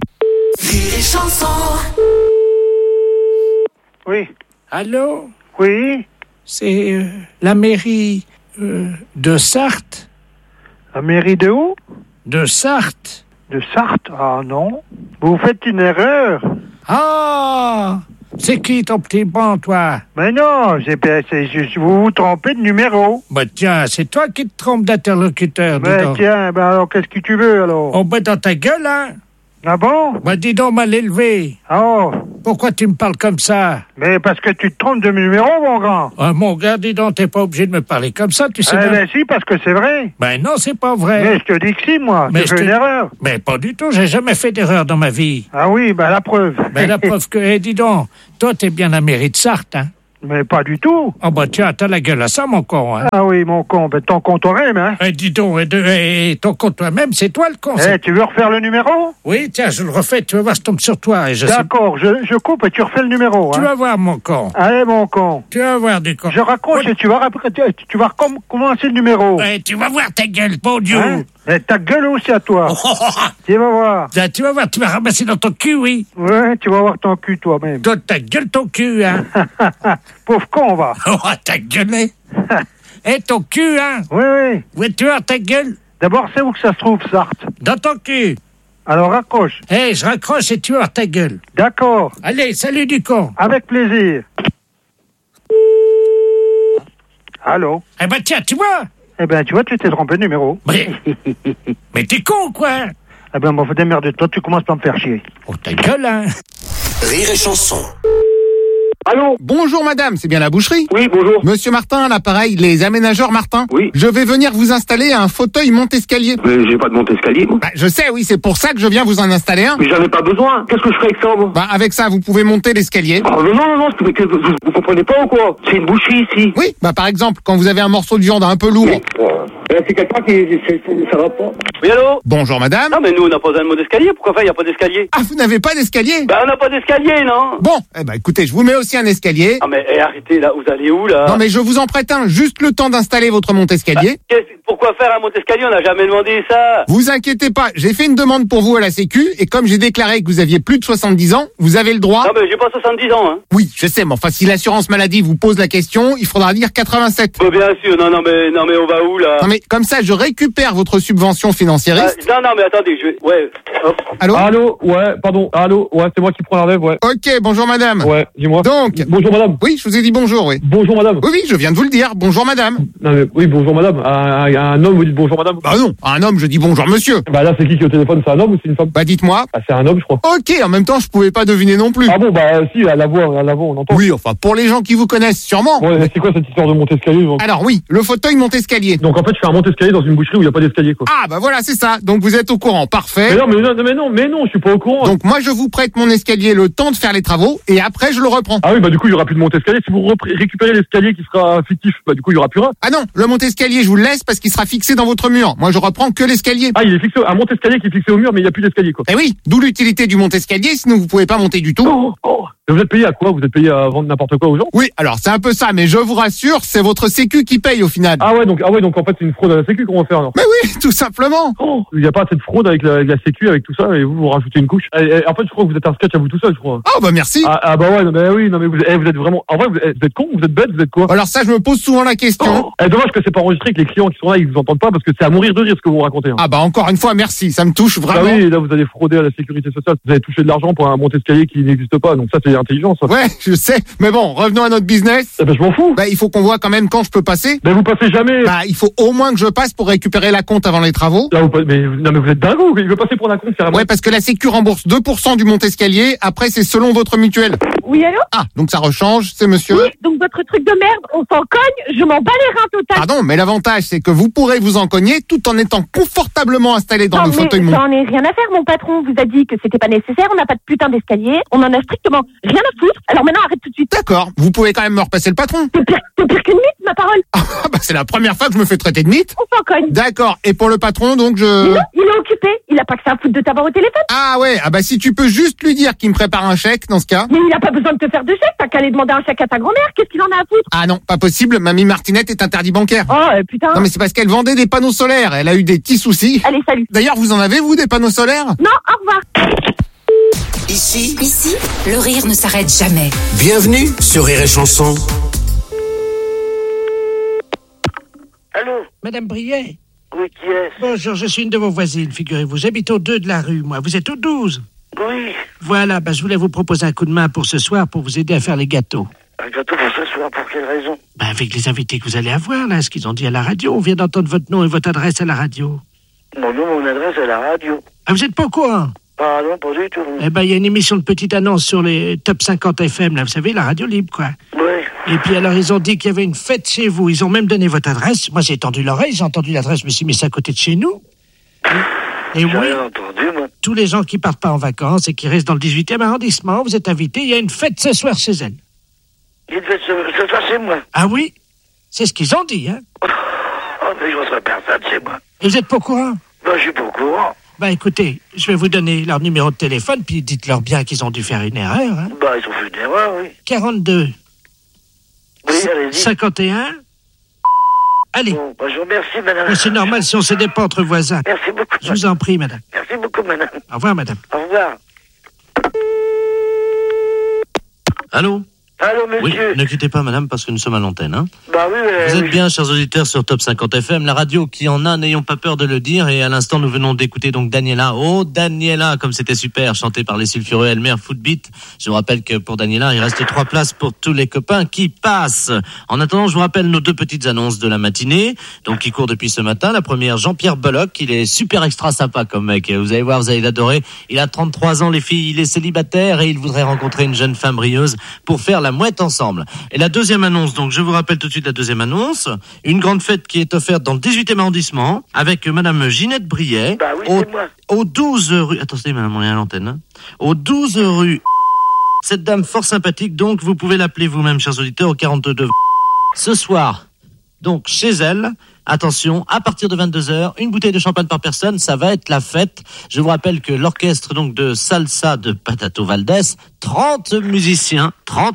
Les chansons. Oui. Allô? Oui. C'est la mairie de Sarthe. La mairie de où? De Sarthe. De Sarthe? Ah non. Vous faites une erreur. Ah! C'est qui ton petit bon, toi? Mais non, vous vous trompez de numéro. Bah tiens, c'est toi qui te trompes d'interlocuteur, mais tiens, alors qu'est-ce que tu veux alors? On bat dans ta gueule, hein? Ah bon? Bah dis donc, mal élevé. Oh. Pourquoi tu me parles comme ça? Mais parce que tu te trompes de numéro, mon grand. Ah, mon gars, dis donc, t'es pas obligé de me parler comme ça, tu sais bien. Ben si, parce que c'est vrai. Ben non, c'est pas vrai. Mais je te dis que si, moi. Tu fais une erreur. Mais pas du tout, j'ai jamais fait d'erreur dans ma vie. Ah oui, ben la preuve. Ben la preuve que, dis donc, toi t'es bien la mairie de Sarthe, hein? Mais pas du tout. Oh bah tiens, t'as la gueule à ça, mon con, hein? Ah oui, mon con, ben ton con toi-même, hein? Dis donc, ton con toi-même, c'est toi le con. Tu veux refaire le numéro? Oui, tiens, je le refais, tu vas voir, je tombe sur toi. D'accord, je coupe et tu refais le numéro. Tu vas voir, mon con. Allez, mon con. Tu vas voir, du con. Je raccroche et tu vas recommencer le numéro. Ouais, tu vas voir ta gueule, bon Dieu. Hein? Et ta gueule aussi à toi. Tu vas voir. Tu vas voir, tu vas ramasser dans ton cul, oui. Ouais, tu vas voir ton cul toi-même. Toi, ta gueule, ton cul, hein. Pauvre con, va. Oh, ta gueule. Et ton cul, hein. Oui. Oui, tu vois ta gueule. D'abord, c'est où que ça se trouve, Sarthe? Dans ton cul. Alors, raccroche. Je raccroche et tu vois ta gueule. D'accord. Allez, salut du con. Avec plaisir. Allô? Eh ben, tiens, tu vois. Eh ben, tu vois, tu t'es trompé de numéro. Mais t'es con, quoi. Eh ben, faut démerder. Toi, tu commences par me faire chier. Oh, ta gueule, hein. Rire et chanson. Allô? Bonjour madame, c'est bien la boucherie? Oui, bonjour. Monsieur Martin, à l'appareil, les aménageurs Martin? Oui. Je vais venir vous installer un fauteuil monte-escalier. Mais j'ai pas de monte-escalier, moi. Bah, je sais, oui, c'est pour ça que je viens vous en installer un. Mais j'en ai pas besoin. Qu'est-ce que je ferais avec ça, moi? Bah, avec ça, vous pouvez monter l'escalier. Oh, non, vous comprenez pas ou quoi? C'est une boucherie ici. Oui, bah par exemple, quand vous avez un morceau de viande un peu lourd. C'est quelqu'un qui... ça va pas. Oui, allô? Bonjour madame. Non, mais nous, on n'a pas besoin de mot d'escalier. Pourquoi faire? Il n'y a pas d'escalier. Ah, vous n'avez pas d'escalier? Bah, on n'a pas d'escalier, non? Bon, eh ben écoutez, je vous mets aussi un escalier. Ah, mais arrêtez, là, vous allez où, là? Non, mais je vous en prête un, juste le temps d'installer votre monte-escalier. Bah, pourquoi faire un monte-escalier? On n'a jamais demandé ça. Vous inquiétez pas, j'ai fait une demande pour vous à la Sécu, et comme j'ai déclaré que vous aviez plus de 70 ans, vous avez le droit... Non, mais j'ai pas 70 ans, hein. Oui, je sais, mais enfin, si l'assurance maladie vous pose la question, il faudra dire 87. Bah, bien sûr, non, mais on va où, là? Non, mais comme ça, je récupère votre subvention financière. Non, mais attendez, ouais. Hop. Allô? Ouais, pardon. Allô? Ouais, c'est moi qui prends la relève, ouais. Ok, bonjour madame. Ouais, dis-moi. Donc. Bonjour madame. Oui, je vous ai dit bonjour, oui. Bonjour madame. Oui, je viens de vous le dire. Bonjour madame. Non, mais, oui, bonjour madame. Un homme, vous dites bonjour madame? Bah non, un homme, je dis bonjour monsieur. Bah là, c'est qui est au téléphone? C'est un homme ou c'est une femme? Bah dites-moi. Bah c'est un homme, je crois. Ok, en même temps, je pouvais pas deviner non plus. Ah bon, bah si, à la voix, on entend. Oui, enfin, pour les gens qui vous connaissent, sûrement. Ouais, c'est quoi cette histoire de monte-escalier? Alors oui, le fauteuil monte-escalier. Donc en fait, je fais un monte-escalier dans une boucherie où il n'y a pas d'escalier, quoi. Ah bah voilà, c'est ça. Donc vous êtes au courant, parfait. Mais non, je suis pas au courant. Donc moi, je vous prête mon escalier le temps de faire les travaux, et après, je le reprends. Ah oui, bah du coup, il y aura plus de monte-escalier. Si vous récupérez l'escalier qui sera fictif, bah du coup, il y aura plus rien. Ah non, le monte-escalier, je vous le laisse parce qu'il sera fixé dans votre mur. Moi, je reprends que l'escalier. Ah, il est fixé, un monte-escalier qui est fixé au mur, mais il n'y a plus d'escalier, quoi. Eh oui, d'où l'utilité du monte-escalier, sinon vous pouvez pas monter du tout. Et vous êtes payé à quoi? Vous êtes payé à vendre n'importe quoi aux gens? Oui, alors c'est un peu ça, mais je vous rassure, c'est votre sécu qui paye au final. Ah ouais, donc en fait c'est une fraude à la sécu qu'on va faire alors. Mais oui, tout simplement. Il n'y a pas assez de fraude avec la sécu, avec tout ça, et vous rajoutez une couche. Et en fait, je crois que vous êtes un sketch à vous tout seul, je crois. Oh bah merci. Ah bah ouais, non mais vous êtes vraiment. En vrai, vous êtes con, vous êtes bête, vous êtes quoi? Alors ça, je me pose souvent la question. Dommage que c'est pas enregistré, que les clients qui sont là, ils vous entendent pas, parce que c'est à mourir de rire ce que vous racontez. Hein. Ah bah encore une fois, merci, ça me touche vraiment. Ah oui, là vous allez frauder à la sécurité sociale, vous avez touché de l'argent pour un monte-escalier qui n'existe pas, donc ça c'est intelligent ça. Ouais, je sais, mais bon, revenons à notre business. Bah je m'en fous. Bah il faut qu'on voit quand même quand je peux passer. Bah vous passez jamais. Bah il faut au moins que je passe pour récupérer la compte avant les travaux. Là, mais vous êtes dingue, il veut passer pour la compte carrément. Ouais, parce que la sécu rembourse 2% du monte-escalier, après c'est selon votre mutuelle. Oui, allô? Ah, donc ça rechange, c'est monsieur. Oui, donc votre truc de merde, on s'en cogne, je m'en bats les reins total. Pardon, mais l'avantage c'est que vous pourrez vous en cogner tout en étant confortablement installé dans le fauteuil monte. J'en ai rien à faire, mon patron vous a dit que c'était pas nécessaire, on n'a pas de putain d'escalier, on en a strictement rien à foutre, alors maintenant arrête tout de suite. D'accord, vous pouvez quand même me repasser le patron. T'es pire qu'une mythe, ma parole. Ah bah c'est la première fois que je me fais traiter de mythe. On s'en cogne. D'accord, et pour le patron donc je... Non, il est occupé, il a pas que ça à foutre de t'avoir au téléphone. Ah ouais, ah bah si tu peux juste lui dire qu'il me prépare un chèque dans ce cas. Mais il a pas besoin de te faire de chèque, t'as qu'à aller demander un chèque à ta grand-mère, qu'est-ce qu'il en a à foutre? Ah non, pas possible, mamie Martinette est interdit bancaire. Oh putain. Non mais c'est parce qu'elle vendait des panneaux solaires, elle a eu des petits soucis. Allez, salut. D'ailleurs, vous en avez vous des panneaux solaires? Non, au revoir. Ici, le rire ne s'arrête jamais. Bienvenue sur Rire et Chanson. Allô? Madame Briet? Oui, qui est-ce? Bonjour, je suis une de vos voisines, figurez-vous. J'habite au 2 de la rue, moi. Vous êtes au 12? Oui. Voilà, je voulais vous proposer un coup de main pour ce soir pour vous aider à faire les gâteaux. Un gâteau pour ce soir, pour quelle raison? Avec les invités que vous allez avoir, là, ce qu'ils ont dit à la radio. On vient d'entendre votre nom et votre adresse à la radio. Mon nom, mon adresse à la radio. Ah, vous êtes pas au courant? Ah non, pas du tout. Eh ben, il y a une émission de petite annonce sur les top 50 FM, là, vous savez, la radio libre, quoi. Ouais. Et puis alors, ils ont dit qu'il y avait une fête chez vous. Ils ont même donné votre adresse. Moi, j'ai tendu l'oreille, j'ai entendu l'adresse, je me suis dit, mais c'est à côté de chez nous. Et oui, rien entendu, moi. tous les gens qui partent pas en vacances et qui restent dans le 18e arrondissement, vous êtes invités. Il y a une fête ce soir chez elle. Il fait ce soir chez moi. Ah oui? C'est ce qu'ils ont dit, hein? Oh, mais je reçois personne chez moi. Et vous êtes pas au courant? Non, je suis pas au courant. Bah écoutez, je vais vous donner leur numéro de téléphone, puis dites-leur bien qu'ils ont dû faire une erreur, hein? Bah, ils ont fait une erreur, oui. 42. Oui, allez-y. 51. Allez. Bon, bah, je vous remercie, madame. Oh, c'est normal si on se dépend entre voisins. Merci beaucoup. Je vous en prie, madame. Merci beaucoup, madame. Au revoir, madame. Au revoir. Allô? Allô, Oui, monsieur. ne quittez pas, madame, parce que nous sommes à l'antenne, hein. Bah oui, Vous êtes bien, chers auditeurs, sur Top 50 FM, la radio qui en a, n'ayons pas peur de le dire. Et à l'instant, nous venons d'écouter donc Daniela. Oh, Daniela, comme c'était super, chanté par les sulfureux Elmer Footbeat. Je vous rappelle que pour Daniela, il reste 3 places pour tous les copains qui passent. En attendant, je vous rappelle nos 2 petites annonces de la matinée, donc qui courent depuis ce matin. La première, Jean-Pierre Bollock, il est super extra sympa comme mec. Vous allez voir, vous allez l'adorer. Il a 33 ans, les filles, il est célibataire et il voudrait rencontrer une jeune femme brilleuse pour faire la mouette ensemble. Et la deuxième annonce, donc je vous rappelle tout de suite la deuxième annonce, une grande fête qui est offerte dans le 18e arrondissement avec madame Ginette Briet. Bah oui, c'est moi. Au 12 rue... Attendez, madame, on est à l'antenne. Hein. Au 12 rue... Cette dame fort sympathique, donc vous pouvez l'appeler vous-même, chers auditeurs, au 42. Ce soir, donc chez elle, attention, à partir de 22h, une bouteille de champagne par personne, ça va être la fête. Je vous rappelle que l'orchestre donc de salsa de Patato Valdés, 30 musiciens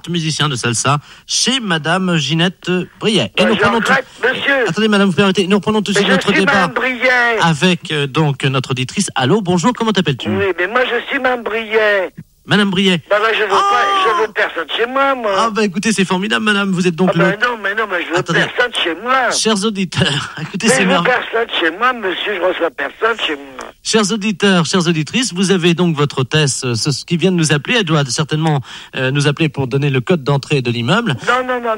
de salsa chez madame Ginette Briet. Et nous reprenons monsieur. Attendez, madame, vous permettez, nous reprenons tout de suite notre débat madame Briet. avec donc notre auditrice. Allô, bonjour, comment t'appelles-tu? Oui, mais moi je suis madame Briet. Madame Briet. Bah, je veux personne chez moi, moi. Ah, bah, écoutez, c'est formidable, madame. Vous êtes donc non, mais je veux personne chez moi. Chers auditeurs, écoutez, mais c'est merveilleux. Je veux personne chez moi, monsieur, je reçois personne chez moi. Chers auditeurs, chères auditrices, vous avez donc votre hôtesse, ce qui vient de nous appeler. Elle doit certainement nous appeler pour donner le code d'entrée de l'immeuble. Non,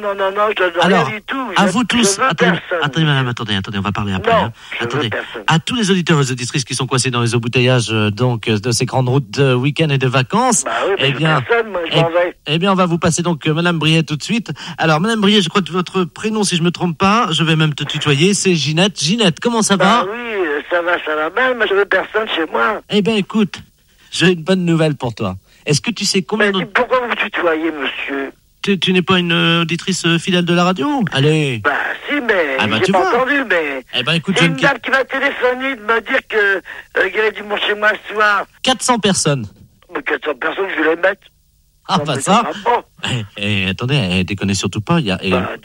je donne alors, rien du tout. À vous tous, attendez, madame, attendez, on va parler après. Non, hein. Attendez, à tous les auditeurs et les auditrices qui sont coincés dans les embouteillages donc de ces grandes routes de week-end et de vacances, bah oui, eh bien, personne, moi, je m'en vais. Eh bien, on va vous passer donc madame Briet tout de suite. Alors, madame Briet, je crois que votre prénom, si je me trompe pas, je vais même te tutoyer, c'est Ginette. Ginette, comment ça va? Oui, ça va bien, mais je veux personne chez moi. Eh bien, écoute, j'ai une bonne nouvelle pour toi. Est-ce que tu sais combien de... Pourquoi vous tutoyez, monsieur? Tu n'es pas une auditrice fidèle de la radio? Allez. Bah, si, mais j'ai pas entendu, mais... Eh ben, écoute, c'est une dame qui m'a téléphoné de me dire qu'il y avait du monde chez moi ce soir. 400 personnes. Mais 400 personnes, je vais les mettre. Ah, pas ça. Attendez, déconnez surtout pas. Déconnez.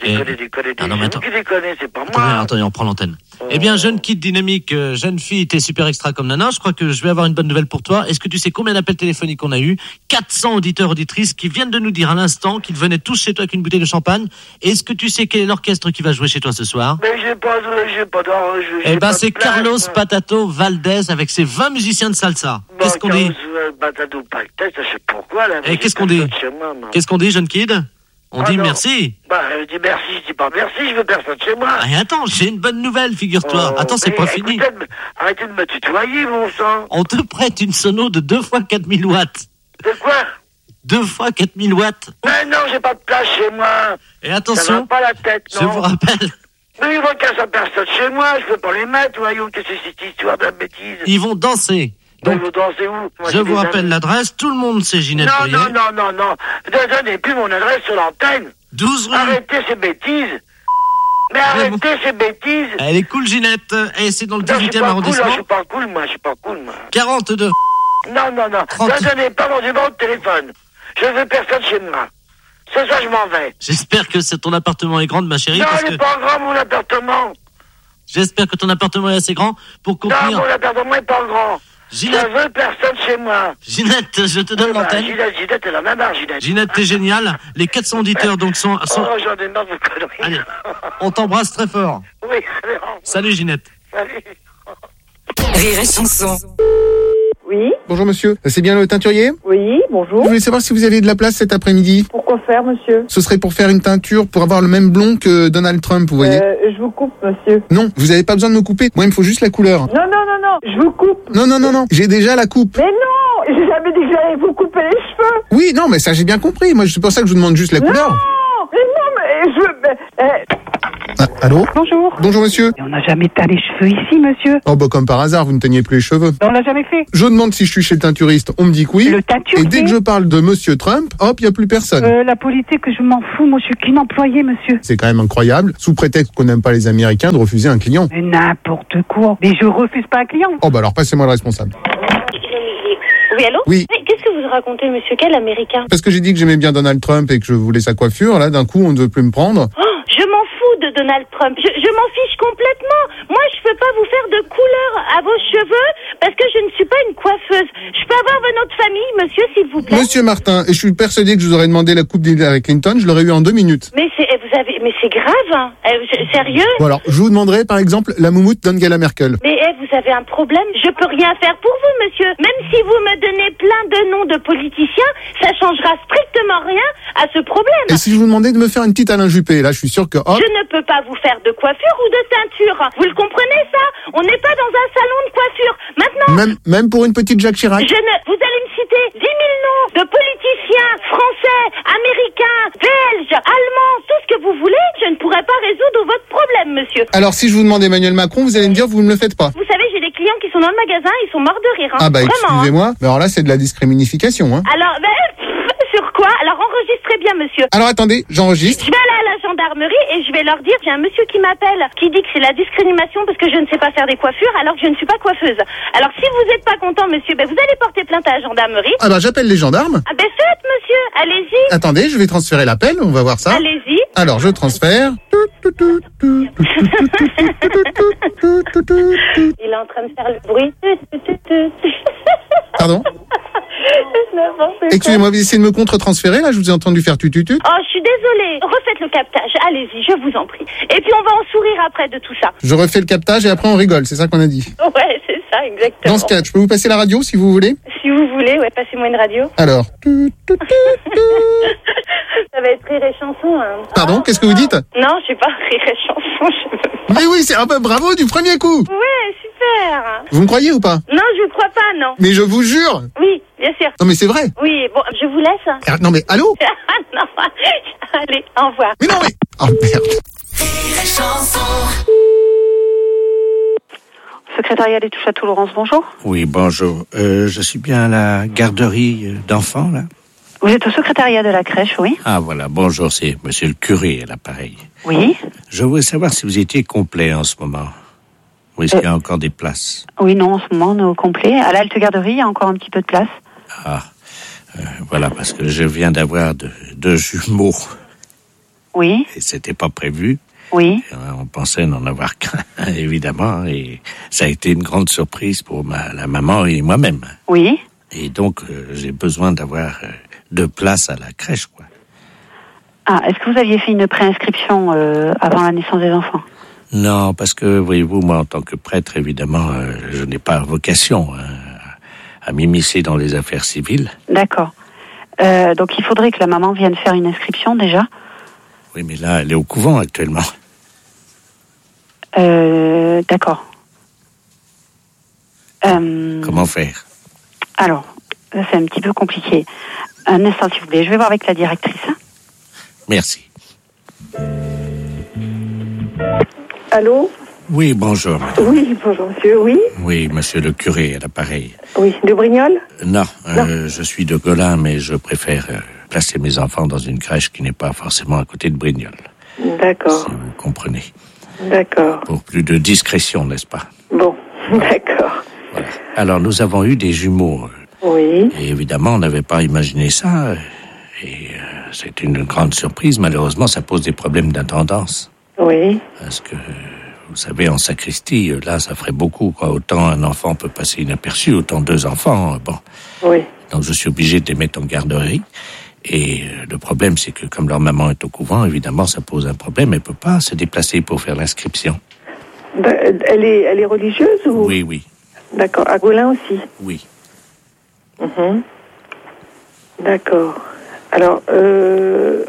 Ah, non, mais attends. Qui déconne, c'est pas moi. Attendez, on prend l'antenne. Eh bien, jeune kid dynamique, jeune fille, t'es super extra comme nana. Je crois que je vais avoir une bonne nouvelle pour toi. Est-ce que tu sais combien d'appels téléphoniques on a eu? 400 auditeurs, auditrices qui viennent de nous dire à l'instant qu'ils venaient tous chez toi avec une bouteille de champagne. Est-ce que tu sais quel est l'orchestre qui va jouer chez toi ce soir? Mais j'ai pas d'or. Eh ben, c'est Carlos Patato Valdés avec ses 20 musiciens de salsa. Qu'est-ce qu'on dit? Patato Valdés, je sais pourquoi, là. Et qu'est-ce qu'on dit? Qu'est-ce qu'on dit, jeune kid? On dit non. Merci. Bah, je dis merci, je dis pas merci, je veux personne chez moi. Et attends, j'ai une bonne nouvelle, figure-toi. Attends, c'est pas fini. Arrêtez de me tutoyer, mon sang. On te prête une sono de 2 fois 4000 watts. De quoi? 2 fois 4000 watts. Mais non, j'ai pas de place chez moi. Et attention. Ça va pas la tête, non. Je vous rappelle. Mais ils vont casser personne chez moi, je peux pas les mettre, voyons, qu'est-ce que c'est cette histoire de bêtise. Ils vont danser. Donc, ils vont danser où? Je vous rappelle l'adresse, tout le monde sait Ginette Briet. Non. Ne donnez plus mon adresse sur l'antenne. 12 rue. Arrêtez ces bêtises. Mais arrêtez ces bêtises. Elle est cool, Ginette. Et c'est dans le 18e arrondissement. Je suis pas cool, moi. 42. Non. Ne donnez pas mon numéro de téléphone. Je veux personne chez moi. Ce soir, je m'en vais. J'espère que ton appartement est grand, ma chérie. Non, il n'est pas grand, mon appartement. J'espère que ton appartement est assez grand pour contenir... Non, mon appartement est pas grand. Ginette. Je veux personne chez moi. Ginette, je te donne l'antenne. Ginette, elle en a marre, Ginette. Ginette, t'es géniale. Les 400 auditeurs, donc, sont... Oh, j'en ai marre de conneries. Allez, on t'embrasse très fort. Oui. Salut, Ginette. Salut. Rire et chanson. Oui. Bonjour monsieur, c'est bien le teinturier? Oui, bonjour. Je voulais savoir si vous avez de la place cet après-midi. Pourquoi faire, monsieur? Ce serait pour faire une teinture, pour avoir le même blond que Donald Trump, vous voyez. Je vous coupe, monsieur. Non, vous n'avez pas besoin de me couper. Moi, il me faut juste la couleur. Non, je vous coupe. Non, j'ai déjà la coupe. Mais non, j'ai jamais dit que j'allais vous couper les cheveux. Oui, non, mais ça j'ai bien compris. Moi, c'est pour ça que je vous demande juste la couleur. Non, mais Allô? Bonjour. Bonjour, monsieur. On n'a jamais teint les cheveux ici, monsieur. Oh, bah, comme par hasard, vous ne teignez plus les cheveux. On l'a jamais fait. Je demande si je suis chez le teinturiste. On me dit que oui. Le teinturiste. Et dès que je parle de monsieur Trump, hop, il n'y a plus personne. La politique, je m'en fous. Moi, je suis qu'une employée, monsieur. C'est quand même incroyable, sous prétexte qu'on n'aime pas les Américains, de refuser un client. Mais n'importe quoi. Mais je refuse pas un client. Oh, bah alors, passez-moi le responsable. Oui, allô? Oui. Qu'est-ce que vous racontez, monsieur? Quel américain? Parce que j'ai dit que j'aimais bien Donald Trump et que je voulais sa coiffure. Là, d'un coup, on ne veut plus me prendre. Oh, je m'en fous de Donald Trump. Je m'en fiche complètement. Moi, je peux pas vous faire de couleur à vos cheveux parce que je ne suis pas une coiffeuse. Je peux avoir votre nom de famille, monsieur, s'il vous plaît? Monsieur Martin, et je suis persuadé que je vous aurais demandé la coupe d'Hillary Clinton, je l'aurais eu en 2 minutes. Mais c'est grave, hein. Sérieux? Bon alors, je vous demanderai par exemple la moumoute d'Angela Merkel. Mais vous avez un problème? Je peux rien faire pour vous, monsieur. Même si vous me donnez plein de noms de politiciens, ça changera strictement rien à ce problème. Et si je vous demandais de me faire une petite Alain Juppé, là je suis sûr que hop... Je ne peux pas vous faire de coiffure ou de teinture. Vous le comprenez ça? On n'est pas dans un salon de coiffure. Maintenant... Même pour une petite Jacques Chirac. Vous allez me citer 10 000 noms de politiciens français, américains, belges, allemands, tout ce que vous voulez. Je ne pourrai pas résoudre votre problème, monsieur. Alors si je vous demande Emmanuel Macron, vous allez me dire vous ne le faites pas. Vous savez, j'ai des clients qui sont dans le magasin, ils sont morts de rire. Hein. Ah bah vraiment, excusez-moi, mais alors là c'est de la discrimination. Hein. Alors, sur quoi? Alors enregistrez bien, monsieur. Alors attendez, j'enregistre. Je vais aller à la gendarmerie et je vais leur dire, j'ai un monsieur qui m'appelle, qui dit que c'est la discrimination parce que je ne sais pas faire des coiffures alors que je ne suis pas coiffeuse. Alors si vous n'êtes pas content, monsieur, vous allez porter plainte à la gendarmerie. Ah bah j'appelle les gendarmes. Ah faites, monsieur, allez-y. Attendez, je vais transférer l'appel, on va voir ça. Allez-y. Alors je transfère. Il est en train de faire le bruit. Pardon? Excusez-moi, vous essayez de me contre-transférer, là, je vous ai entendu faire tututut. Oh, je suis désolée. Refaites le captage, allez-y, je vous en prie. Et puis on va en sourire après de tout ça. Je refais le captage et après on rigole, c'est ça qu'on a dit. Ouais, c'est ça, exactement. Dans ce cas, je peux vous passer la radio si vous voulez? Si vous voulez, ouais, passez-moi une radio. Alors. Ça va être Rire et Chanson, hein. Pardon, qu'est-ce que vous dites? Non, je sais pas, Rire et Chanson, je veux pas. Mais oui, c'est un peu bravo du premier coup. Ouais, super. Vous me croyez ou pas? Non, je vous crois pas, non. Mais je vous jure. Oui, bien sûr. Non mais c'est vrai. Oui, bon, je vous laisse. Ah, non mais allô? Non, allez, au revoir. Mais non mais... Oh merde. Rire et Chanson. Secrétariat des touches à tout, Laurence, bonjour. Oui, bonjour. Je suis bien à la garderie d'enfants, là? Vous êtes au secrétariat de la crèche, oui? Ah, voilà, bonjour, c'est monsieur le curé à l'appareil. Oui. Je voulais savoir si vous étiez complet en ce moment. Ou est-ce qu'il y a encore des places? Oui, non, en ce moment, on est au complet. À l'Alte Garderie, il y a encore un petit peu de place. Ah, voilà, parce que je viens d'avoir deux jumeaux. Oui. Et c'était pas prévu. Oui. On pensait n'en avoir qu'un, évidemment, et ça a été une grande surprise pour la maman et moi-même. Oui. Et donc, j'ai besoin d'avoir 2 places à la crèche, quoi. Ah, est-ce que vous aviez fait une préinscription avant la naissance des enfants? Non, parce que, voyez-vous, moi, en tant que prêtre, évidemment, je n'ai pas vocation à m'immiscer dans les affaires civiles. D'accord. Donc, il faudrait que la maman vienne faire une inscription, déjà. Oui, mais là, elle est au couvent, actuellement. D'accord. Comment faire? Alors, là, c'est un petit peu compliqué. Un instant, s'il vous plaît. Je vais voir avec la directrice. Hein. Merci. Allô? Oui, bonjour. Oui, bonjour monsieur, oui? Oui, monsieur le curé à l'appareil. Oui, de Brignoles? Non, je suis de Golin, mais je préfère placer mes enfants dans une crèche qui n'est pas forcément à côté de Brignoles. D'accord. Si vous comprenez. D'accord. Pour plus de discrétion, n'est-ce pas? Bon, d'accord. Voilà. Alors, nous avons eu des jumeaux. Oui. Et évidemment, on n'avait pas imaginé ça. Et c'est une grande surprise. Malheureusement, ça pose des problèmes d'intendance. Oui. Parce que, vous savez, en sacristie, là, ça ferait beaucoup, quoi. Autant un enfant peut passer inaperçu, autant 2 enfants, bon. Oui. Donc, je suis obligé de les mettre en garderie. Et le problème, c'est que comme leur maman est au couvent, évidemment, ça pose un problème. Elle ne peut pas se déplacer pour faire l'inscription. Elle est religieuse ou... Oui, oui. D'accord. À Golin aussi? Oui. Mhm. D'accord. Alors, vous avez la possibilité de...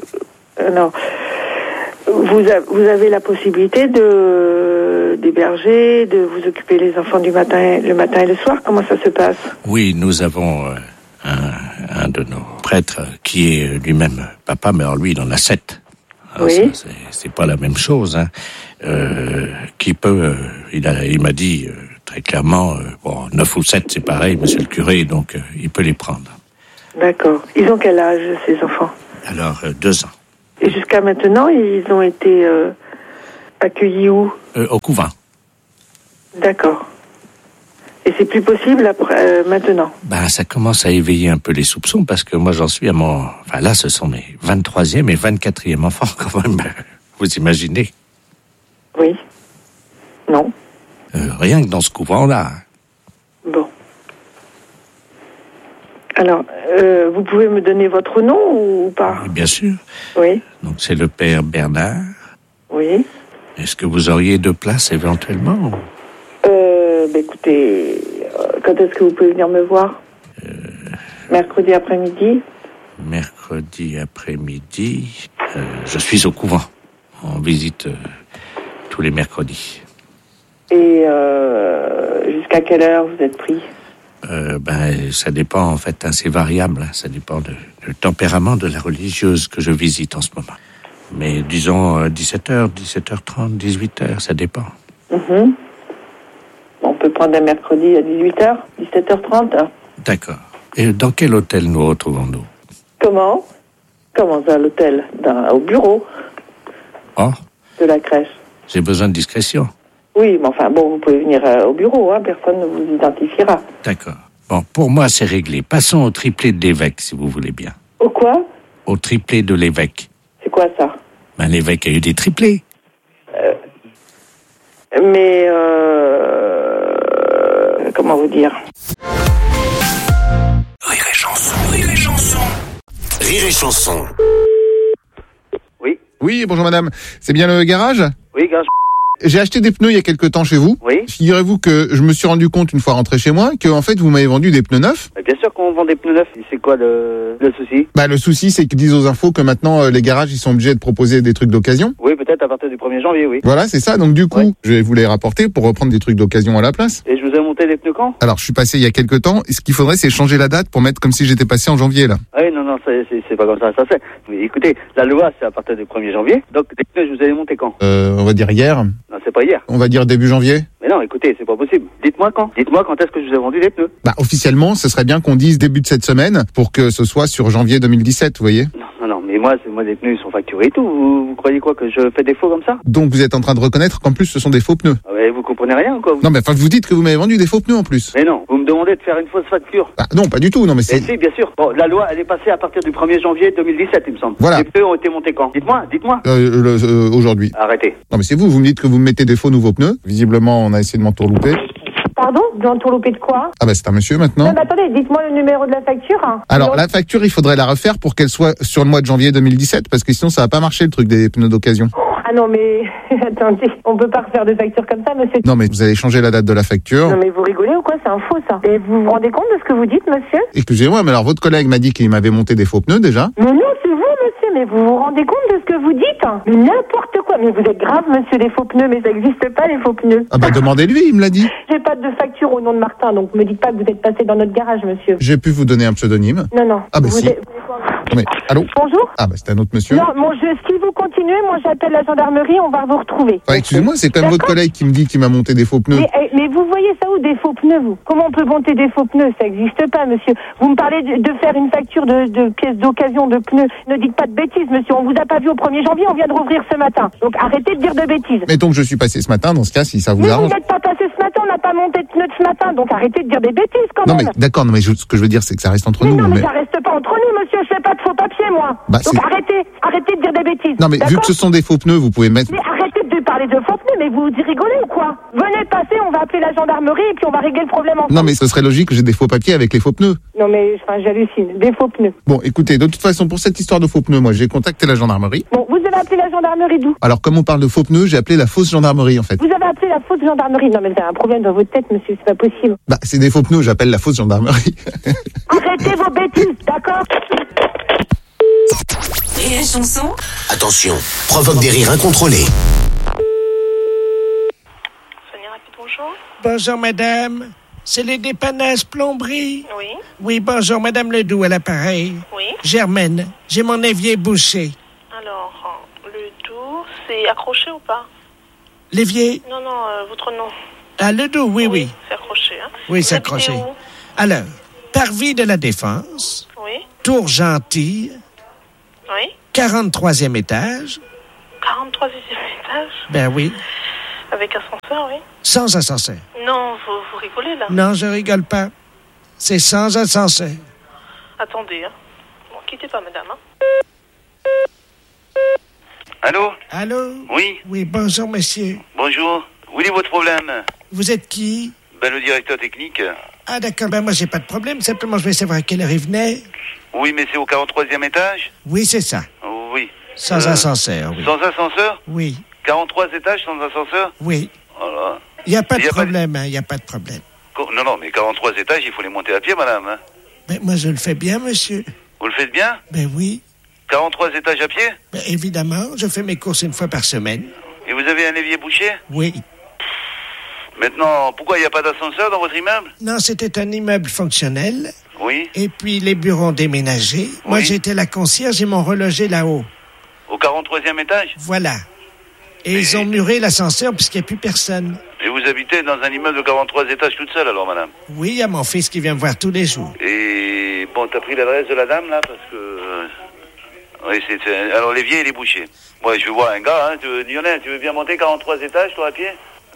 d'héberger, de vous occuper les enfants le matin et le soir? Comment ça se passe? Oui, nous avons un de nos prêtres qui est lui-même papa, mais alors lui, il en a 7. Alors oui. Ça, c'est pas la même chose. Hein. Qui peut... il m'a dit très clairement, 9 ou 7, c'est pareil, monsieur le curé, donc il peut les prendre. D'accord. Ils ont quel âge, ces enfants? Alors, 2 ans. Et jusqu'à maintenant, ils ont été accueillis où? Au couvent. D'accord. Et c'est plus possible après, maintenant? Ben, ça commence à éveiller un peu les soupçons, parce que moi, j'en suis à mon... Enfin, là, ce sont mes 23e et 24e enfants, quand même. Vous imaginez? Oui. Non. Rien que dans ce couvent-là. Bon. Alors, vous pouvez me donner votre nom ou pas? Oui, bien sûr. Oui. Donc, c'est le père Bernard. Oui. Est-ce que vous auriez 2 places, éventuellement? Écoutez, quand est-ce que vous pouvez venir me voir? Mercredi après-midi? Mercredi après-midi, je suis au couvent. On visite tous les mercredis. Et jusqu'à quelle heure vous êtes pris? Ça dépend, en fait, c'est variable. Ça dépend du tempérament de la religieuse que je visite en ce moment. Mais disons 17h, 17h30, 18h, ça dépend. Mm-hmm. On peut prendre un mercredi à 18h, 17h30. Hein. D'accord. Et dans quel hôtel nous retrouvons-nous? Comment ça, l'hôtel? Au bureau. Oh. De la crèche. J'ai besoin de discrétion. Oui, mais enfin, bon, vous pouvez venir au bureau, hein, personne ne vous identifiera. D'accord. Bon, pour moi, c'est réglé. Passons au triplé de l'évêque, si vous voulez bien. Au quoi? Au triplé de l'évêque. C'est quoi ça? L'évêque a eu des triplés. Mais, comment vous dire? Rire et chanson, rire et chanson. Rire et chanson. Oui. Oui, bonjour madame. C'est bien le garage? Oui, garage. J'ai acheté des pneus il y a quelque temps chez vous. Oui. Figurez-vous que je me suis rendu compte une fois rentré chez moi que en fait vous m'avez vendu des pneus neufs. Bien sûr qu'on vend des pneus neufs. C'est quoi le souci? Le souci c'est qu'ils disent aux infos que maintenant les garages ils sont obligés de proposer des trucs d'occasion. Oui, peut-être à partir du 1er janvier, oui. Voilà, c'est ça. Donc du coup, je vais vous les rapporter pour reprendre des trucs d'occasion à la place. Et je vous ai monté les pneus quand? Alors je suis passé il y a quelque temps. Et ce qu'il faudrait c'est changer la date pour mettre comme si j'étais passé en janvier là. Ah oui, non, c'est pas comme ça se fait. Mais écoutez, la loi c'est à partir du 1er janvier. Donc les pneus je vous ai les montés quand? On va dire hier. Non, c'est pas hier. On va dire début janvier. Mais non, écoutez, c'est pas possible. Dites-moi quand est-ce que je vous ai vendu les pneus? Officiellement, ce serait bien qu'on dise début de cette semaine pour que ce soit sur janvier 2017, vous voyez. Non, mais moi les pneus ils sont facturés et tout. Vous croyez quoi, que je fais des faux comme ça? Donc vous êtes en train de reconnaître qu'en plus ce sont des faux pneus. Ah ouais, vous comprenez rien ou quoi? Non, mais enfin vous dites que vous m'avez vendu des faux pneus en plus. Mais non, vous me demandez de faire une fausse facture. Non, pas du tout, non mais c'est... Si, bien sûr. Bon, la loi elle est passée à partir du 1er janvier 2017, il me semble. Voilà. Les pneus ont été montés quand? Dites-moi. Aujourd'hui. Arrêtez. Non mais c'est vous me dites que vous me mettez des faux nouveaux pneus. Visiblement on a essayé de m'entourlouper. Pardon? De l'entourloupé de quoi? C'est un monsieur maintenant. Non, mais attendez, dites-moi le numéro de la facture. Alors, la facture, il faudrait la refaire pour qu'elle soit sur le mois de janvier 2017, parce que sinon, ça va pas marcher, le truc des pneus d'occasion. Ah non, mais attendez, on peut pas refaire de facture comme ça, monsieur. Non, mais vous allez changer la date de la facture. Non, mais vous rigolez ou quoi? C'est un faux, ça. Et vous vous rendez compte de ce que vous dites, monsieur? Excusez-moi, mais alors, votre collègue m'a dit qu'il m'avait monté des faux pneus, déjà. Mais non, c'est vous, monsieur, mais vous vous rendez compte de ce que vous dites? Mais n'importe quoi. Mais vous êtes grave, monsieur, les faux pneus, mais ça n'existe pas, les faux pneus. Demandez-lui, il me l'a dit. J'ai pas de facture au nom de Martin, donc me dites pas que vous êtes passé dans notre garage, monsieur. J'ai pu vous donner un pseudonyme. Non. Si. Mais, allô? Bonjour? C'est un autre monsieur. Non, si vous continuez, moi j'appelle la gendarmerie, on va vous retrouver. Excusez-moi, c'est quand même votre collègue qui me dit qu'il m'a monté des faux pneus. Mais vous voyez ça où, des faux pneus, vous? Comment on peut monter des faux pneus? Ça n'existe pas, monsieur. Vous me parlez de faire une facture de pièces d'occasion de pneus. Ne dites pas de bêtises, monsieur. On vous a pas vu au 1er janvier, on vient de rouvrir ce matin. Donc arrêtez de dire de bêtises. Mettons que je suis passé ce matin, dans ce cas, si ça vous arrange. Mais vous n'êtes pas passé ce matin, on n'a pas monté de pneus de ce matin, donc arrêtez de dire des bêtises quand même. Non, mais d'accord, ce que je veux dire, c'est que ça reste entre nous. Non, mais ça reste pas entre nous, monsieur. Je fais pas de faux papiers, moi. Donc arrêtez de dire des bêtises. Non, mais vu que ce sont des faux pneus, vous pouvez mettre... Mais arrêtez de parler de faux pneus, mais vous rigolez ou quoi? Venez passer, on va appeler la gendarmerie et puis on va régler le problème ensemble. Non, mais ce serait logique que j'ai des faux papiers avec les faux pneus. Non, mais j'hallucine. Des faux pneus. Bon, écoutez, de toute façon, pour cette histoire de faux pneus, moi, j'ai contacté la gendarmerie. Bon, vous avez appelé la gendarmerie d'où? Alors, comme on parle de faux pneus, j'ai appelé la fausse gendarmerie, en fait. Vous avez appelé la fausse gendarmerie? Non, mais vous avez un problème dans votre tête, monsieur, c'est pas possible. C'est des faux pneus, j'appelle la fausse gendarmerie. Arrêtez vos bêtises, d'accord? Rire et chanson. Attention, provoque des rires incontrôlés. bonjour. Bonjour, madame. C'est les dépannages plomberie. Oui. Oui, bonjour, madame Ledoux à l'appareil. Oui. Germaine, j'ai mon évier bouché. Alors, le doux, c'est accroché ou pas? L'évier? Non, votre nom. Ah, Ledoux, oui. C'est accroché, hein? Oui, c'est Vous habitez accroché. où? Alors, Parvis de la Défense, Oui. Tour Gentil, Oui. 43e étage. 43e étage? Ben oui, Avec ascenseur, oui. sans ascenseur. Non, vous rigolez, là. Non, je rigole pas. C'est sans ascenseur. Attendez, hein. Bon, quittez pas, madame, hein. Allô? Allô? Oui. Oui, bonjour, monsieur. Bonjour. Où est votre problème? Vous êtes qui? Ben, le directeur technique. Ah, d'accord, ben moi, j'ai pas de problème. Simplement, je vais savoir à quelle heure il venait. Oui, mais c'est au 43e étage? Oui, c'est ça. Oui. Sans ascenseur, oui. Sans ascenseur? Oui. 43 étages sans ascenseur? Oui. Voilà. Il n'y a pas de problème, hein, il n'y a pas de problème. Non, mais 43 étages, il faut les monter à pied, madame. Hein. Ben, moi, je le fais bien, monsieur. Vous le faites bien? Ben oui. 43 étages à pied? Ben, évidemment, je fais mes courses une fois par semaine. Et vous avez un évier bouché? Oui. Maintenant, pourquoi il n'y a pas d'ascenseur dans votre immeuble? Non, c'était un immeuble fonctionnel. Oui. Et puis, les bureaux ont déménagé. Moi, j'étais la concierge, ils m'ont relogé là-haut. Au 43e étage? Voilà. Et ils ont muré l'ascenseur puisqu'il n'y a plus personne. Et vous habitez dans un immeuble de 43 étages toute seule, alors, madame? Oui, il y a mon fils qui vient me voir tous les jours. Et bon, t'as pris l'adresse de la dame, là, parce que... Oui, alors, l'évier, il est bouché. Moi, je vais voir un gars, hein. Lionel, tu veux bien monter 43 étages, toi, à pied?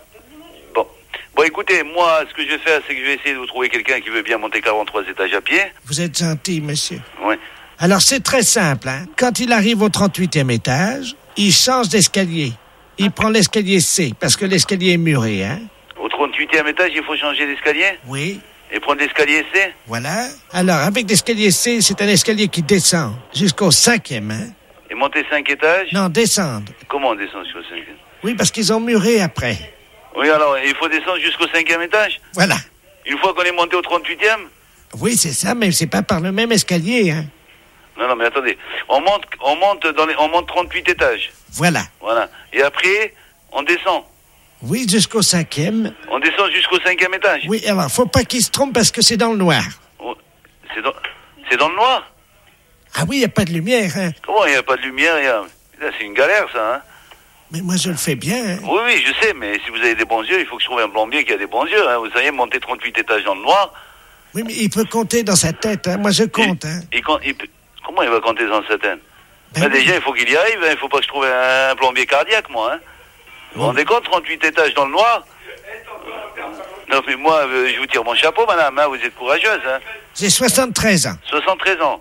Bon, écoutez, moi, ce que je vais faire, c'est que je vais essayer de vous trouver quelqu'un qui veut bien monter 43 étages à pied. Vous êtes gentil, monsieur. Oui. Alors, c'est très simple, hein. Quand il arrive au 38e étage, il change d'escalier. Il prend l'escalier C, parce que l'escalier est muré, hein. Au 38e étage, il faut changer d'escalier? Oui. Et prendre l'escalier C? Voilà. Alors, avec l'escalier C, c'est un escalier qui descend jusqu'au 5e, hein. Et monter 5 étages? Non, descendre. Comment on descend jusqu'au 5e? Oui, parce qu'ils ont muré après. Oui, alors, il faut descendre jusqu'au 5e étage? Voilà. Une fois qu'on est monté au 38e? Oui, c'est ça, mais c'est pas par le même escalier, hein. Non, mais attendez. On monte 38 étages. Voilà. Voilà. Et après, on descend. Oui, jusqu'au 5e. On descend jusqu'au 5e étage. Oui, alors, faut pas qu'il se trompe parce que c'est dans le noir. Oh, c'est dans le noir? Ah oui, il n'y a pas de lumière, hein. Comment il n'y a pas de lumière? Putain, c'est une galère, ça, hein. Mais moi, je le fais bien, hein. Oui, je sais, mais si vous avez des bons yeux, il faut que je trouve un plombier qui a des bons yeux, hein. Vous savez, monter 38 étages dans le noir. Oui, mais il peut compter dans sa tête, hein. Moi, je compte, hein. Comment il va compter dans sa tête? Déjà, il faut qu'il y arrive, hein. Il faut pas que je trouve un plombier cardiaque, moi, hein. Vous vous rendez compte, 38 étages dans le noir? Non, mais moi, je vous tire mon chapeau, madame, hein. Vous êtes courageuse, hein. J'ai 73 ans. 73 ans.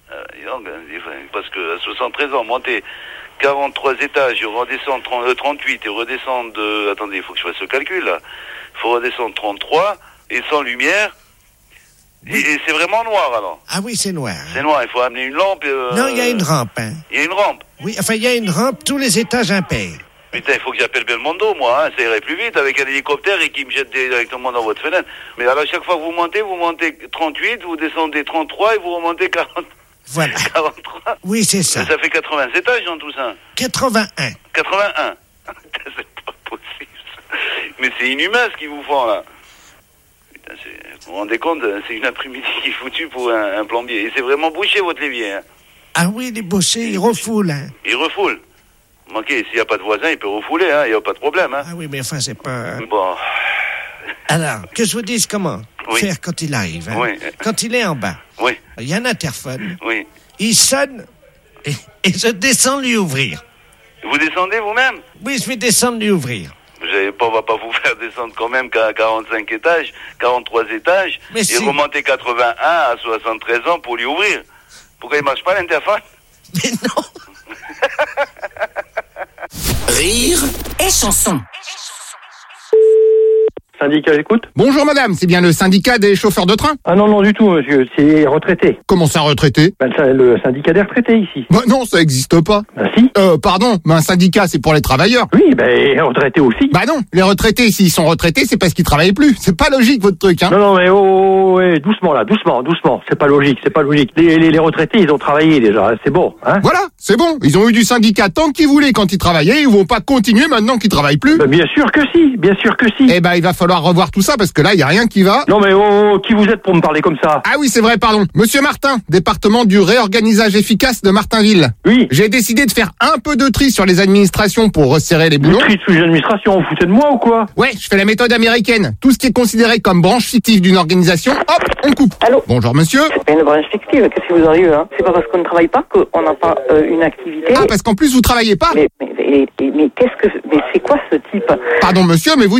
Parce que à 73 ans, monter 43 étages, redescendre 38 et redescendre... attendez, il faut que je fasse ce calcul, là. Il faut redescendre 33 et sans lumière. Oui. Et c'est vraiment noir, alors? Ah oui, c'est noir. C'est noir, il faut amener une lampe... Non, il y a une rampe, hein. Il y a une rampe? Oui, enfin, il y a une rampe, tous les étages impairs. Putain, il faut que j'appelle Belmondo, moi, hein. Ça irait plus vite avec un hélicoptère et qui me jette directement dans votre fenêtre. Mais alors, chaque fois que vous montez 38, vous descendez 33 et vous remontez 40... Voilà. 43. Oui, c'est ça. Ça fait 80 étages dans tout ça. 81. 81. C'est pas possible. Mais c'est inhumain ce qu'ils vous font là. Putain, vous vous rendez compte, c'est une après-midi qui est foutue pour un plombier. Et c'est vraiment bouché votre évier. Hein. Ah oui, il est bouché, il refoule. Hein. Il refoule. Manquez, s'il n'y a pas de voisin, il peut refouler, hein. Il n'y a pas de problème. Hein. Ah oui, mais enfin, c'est pas... Bon. Alors, que je vous dise comment faire quand il arrive. Hein. Oui. Quand il est en bas. Oui. Il y a un interphone. Oui. Il sonne et je descends lui ouvrir. Vous descendez vous-même? Oui, je vais descendre lui ouvrir. On va pas vous faire descendre quand même qu'à 45 étages, 43 étages, mais et remonter 81 à 73 ans pour lui ouvrir. Pourquoi il marche pas l'interphone? Mais non. Rire et chanson. Syndicat, j'écoute. Bonjour madame, c'est bien le syndicat des chauffeurs de train? Ah non, du tout, monsieur. C'est retraité. Comment ça, retraité? Le syndicat des retraités, ici. Bah non, ça existe pas. Bah si. Pardon, mais un syndicat, c'est pour les travailleurs. Oui, les retraités aussi. Bah non, les retraités, s'ils sont retraités, c'est parce qu'ils travaillent plus. C'est pas logique, votre truc, hein. Non, mais ouais, doucement, là, doucement. C'est pas logique. Les retraités, ils ont travaillé déjà, c'est bon, hein. Voilà, c'est bon. Ils ont eu du syndicat tant qu'ils voulaient quand ils travaillaient, ils vont pas continuer maintenant qu'ils travaillent plus. Bah, bien sûr que si. Eh ben, il va falloir revoir tout ça parce que là, il y a rien qui va. Non, mais qui vous êtes pour me parler comme ça? Ah oui, c'est vrai, pardon. Monsieur Martin, département du réorganisage efficace de Martinville. Oui. J'ai décidé de faire un peu de tri sur les administrations pour resserrer les boulons. Du tri sur les administrations, vous foutez de moi ou quoi? Ouais, je fais la méthode américaine. Tout ce qui est considéré comme branche fictive d'une organisation, hop, on coupe. Allô? Bonjour monsieur. C'est pas une branche fictive, qu'est-ce qui vous arrive, hein? C'est pas parce qu'on ne travaille pas qu'on n'a pas une activité. Ah, parce qu'en plus vous travaillez pas? Mais c'est quoi ce type? Pardon monsieur, mais vous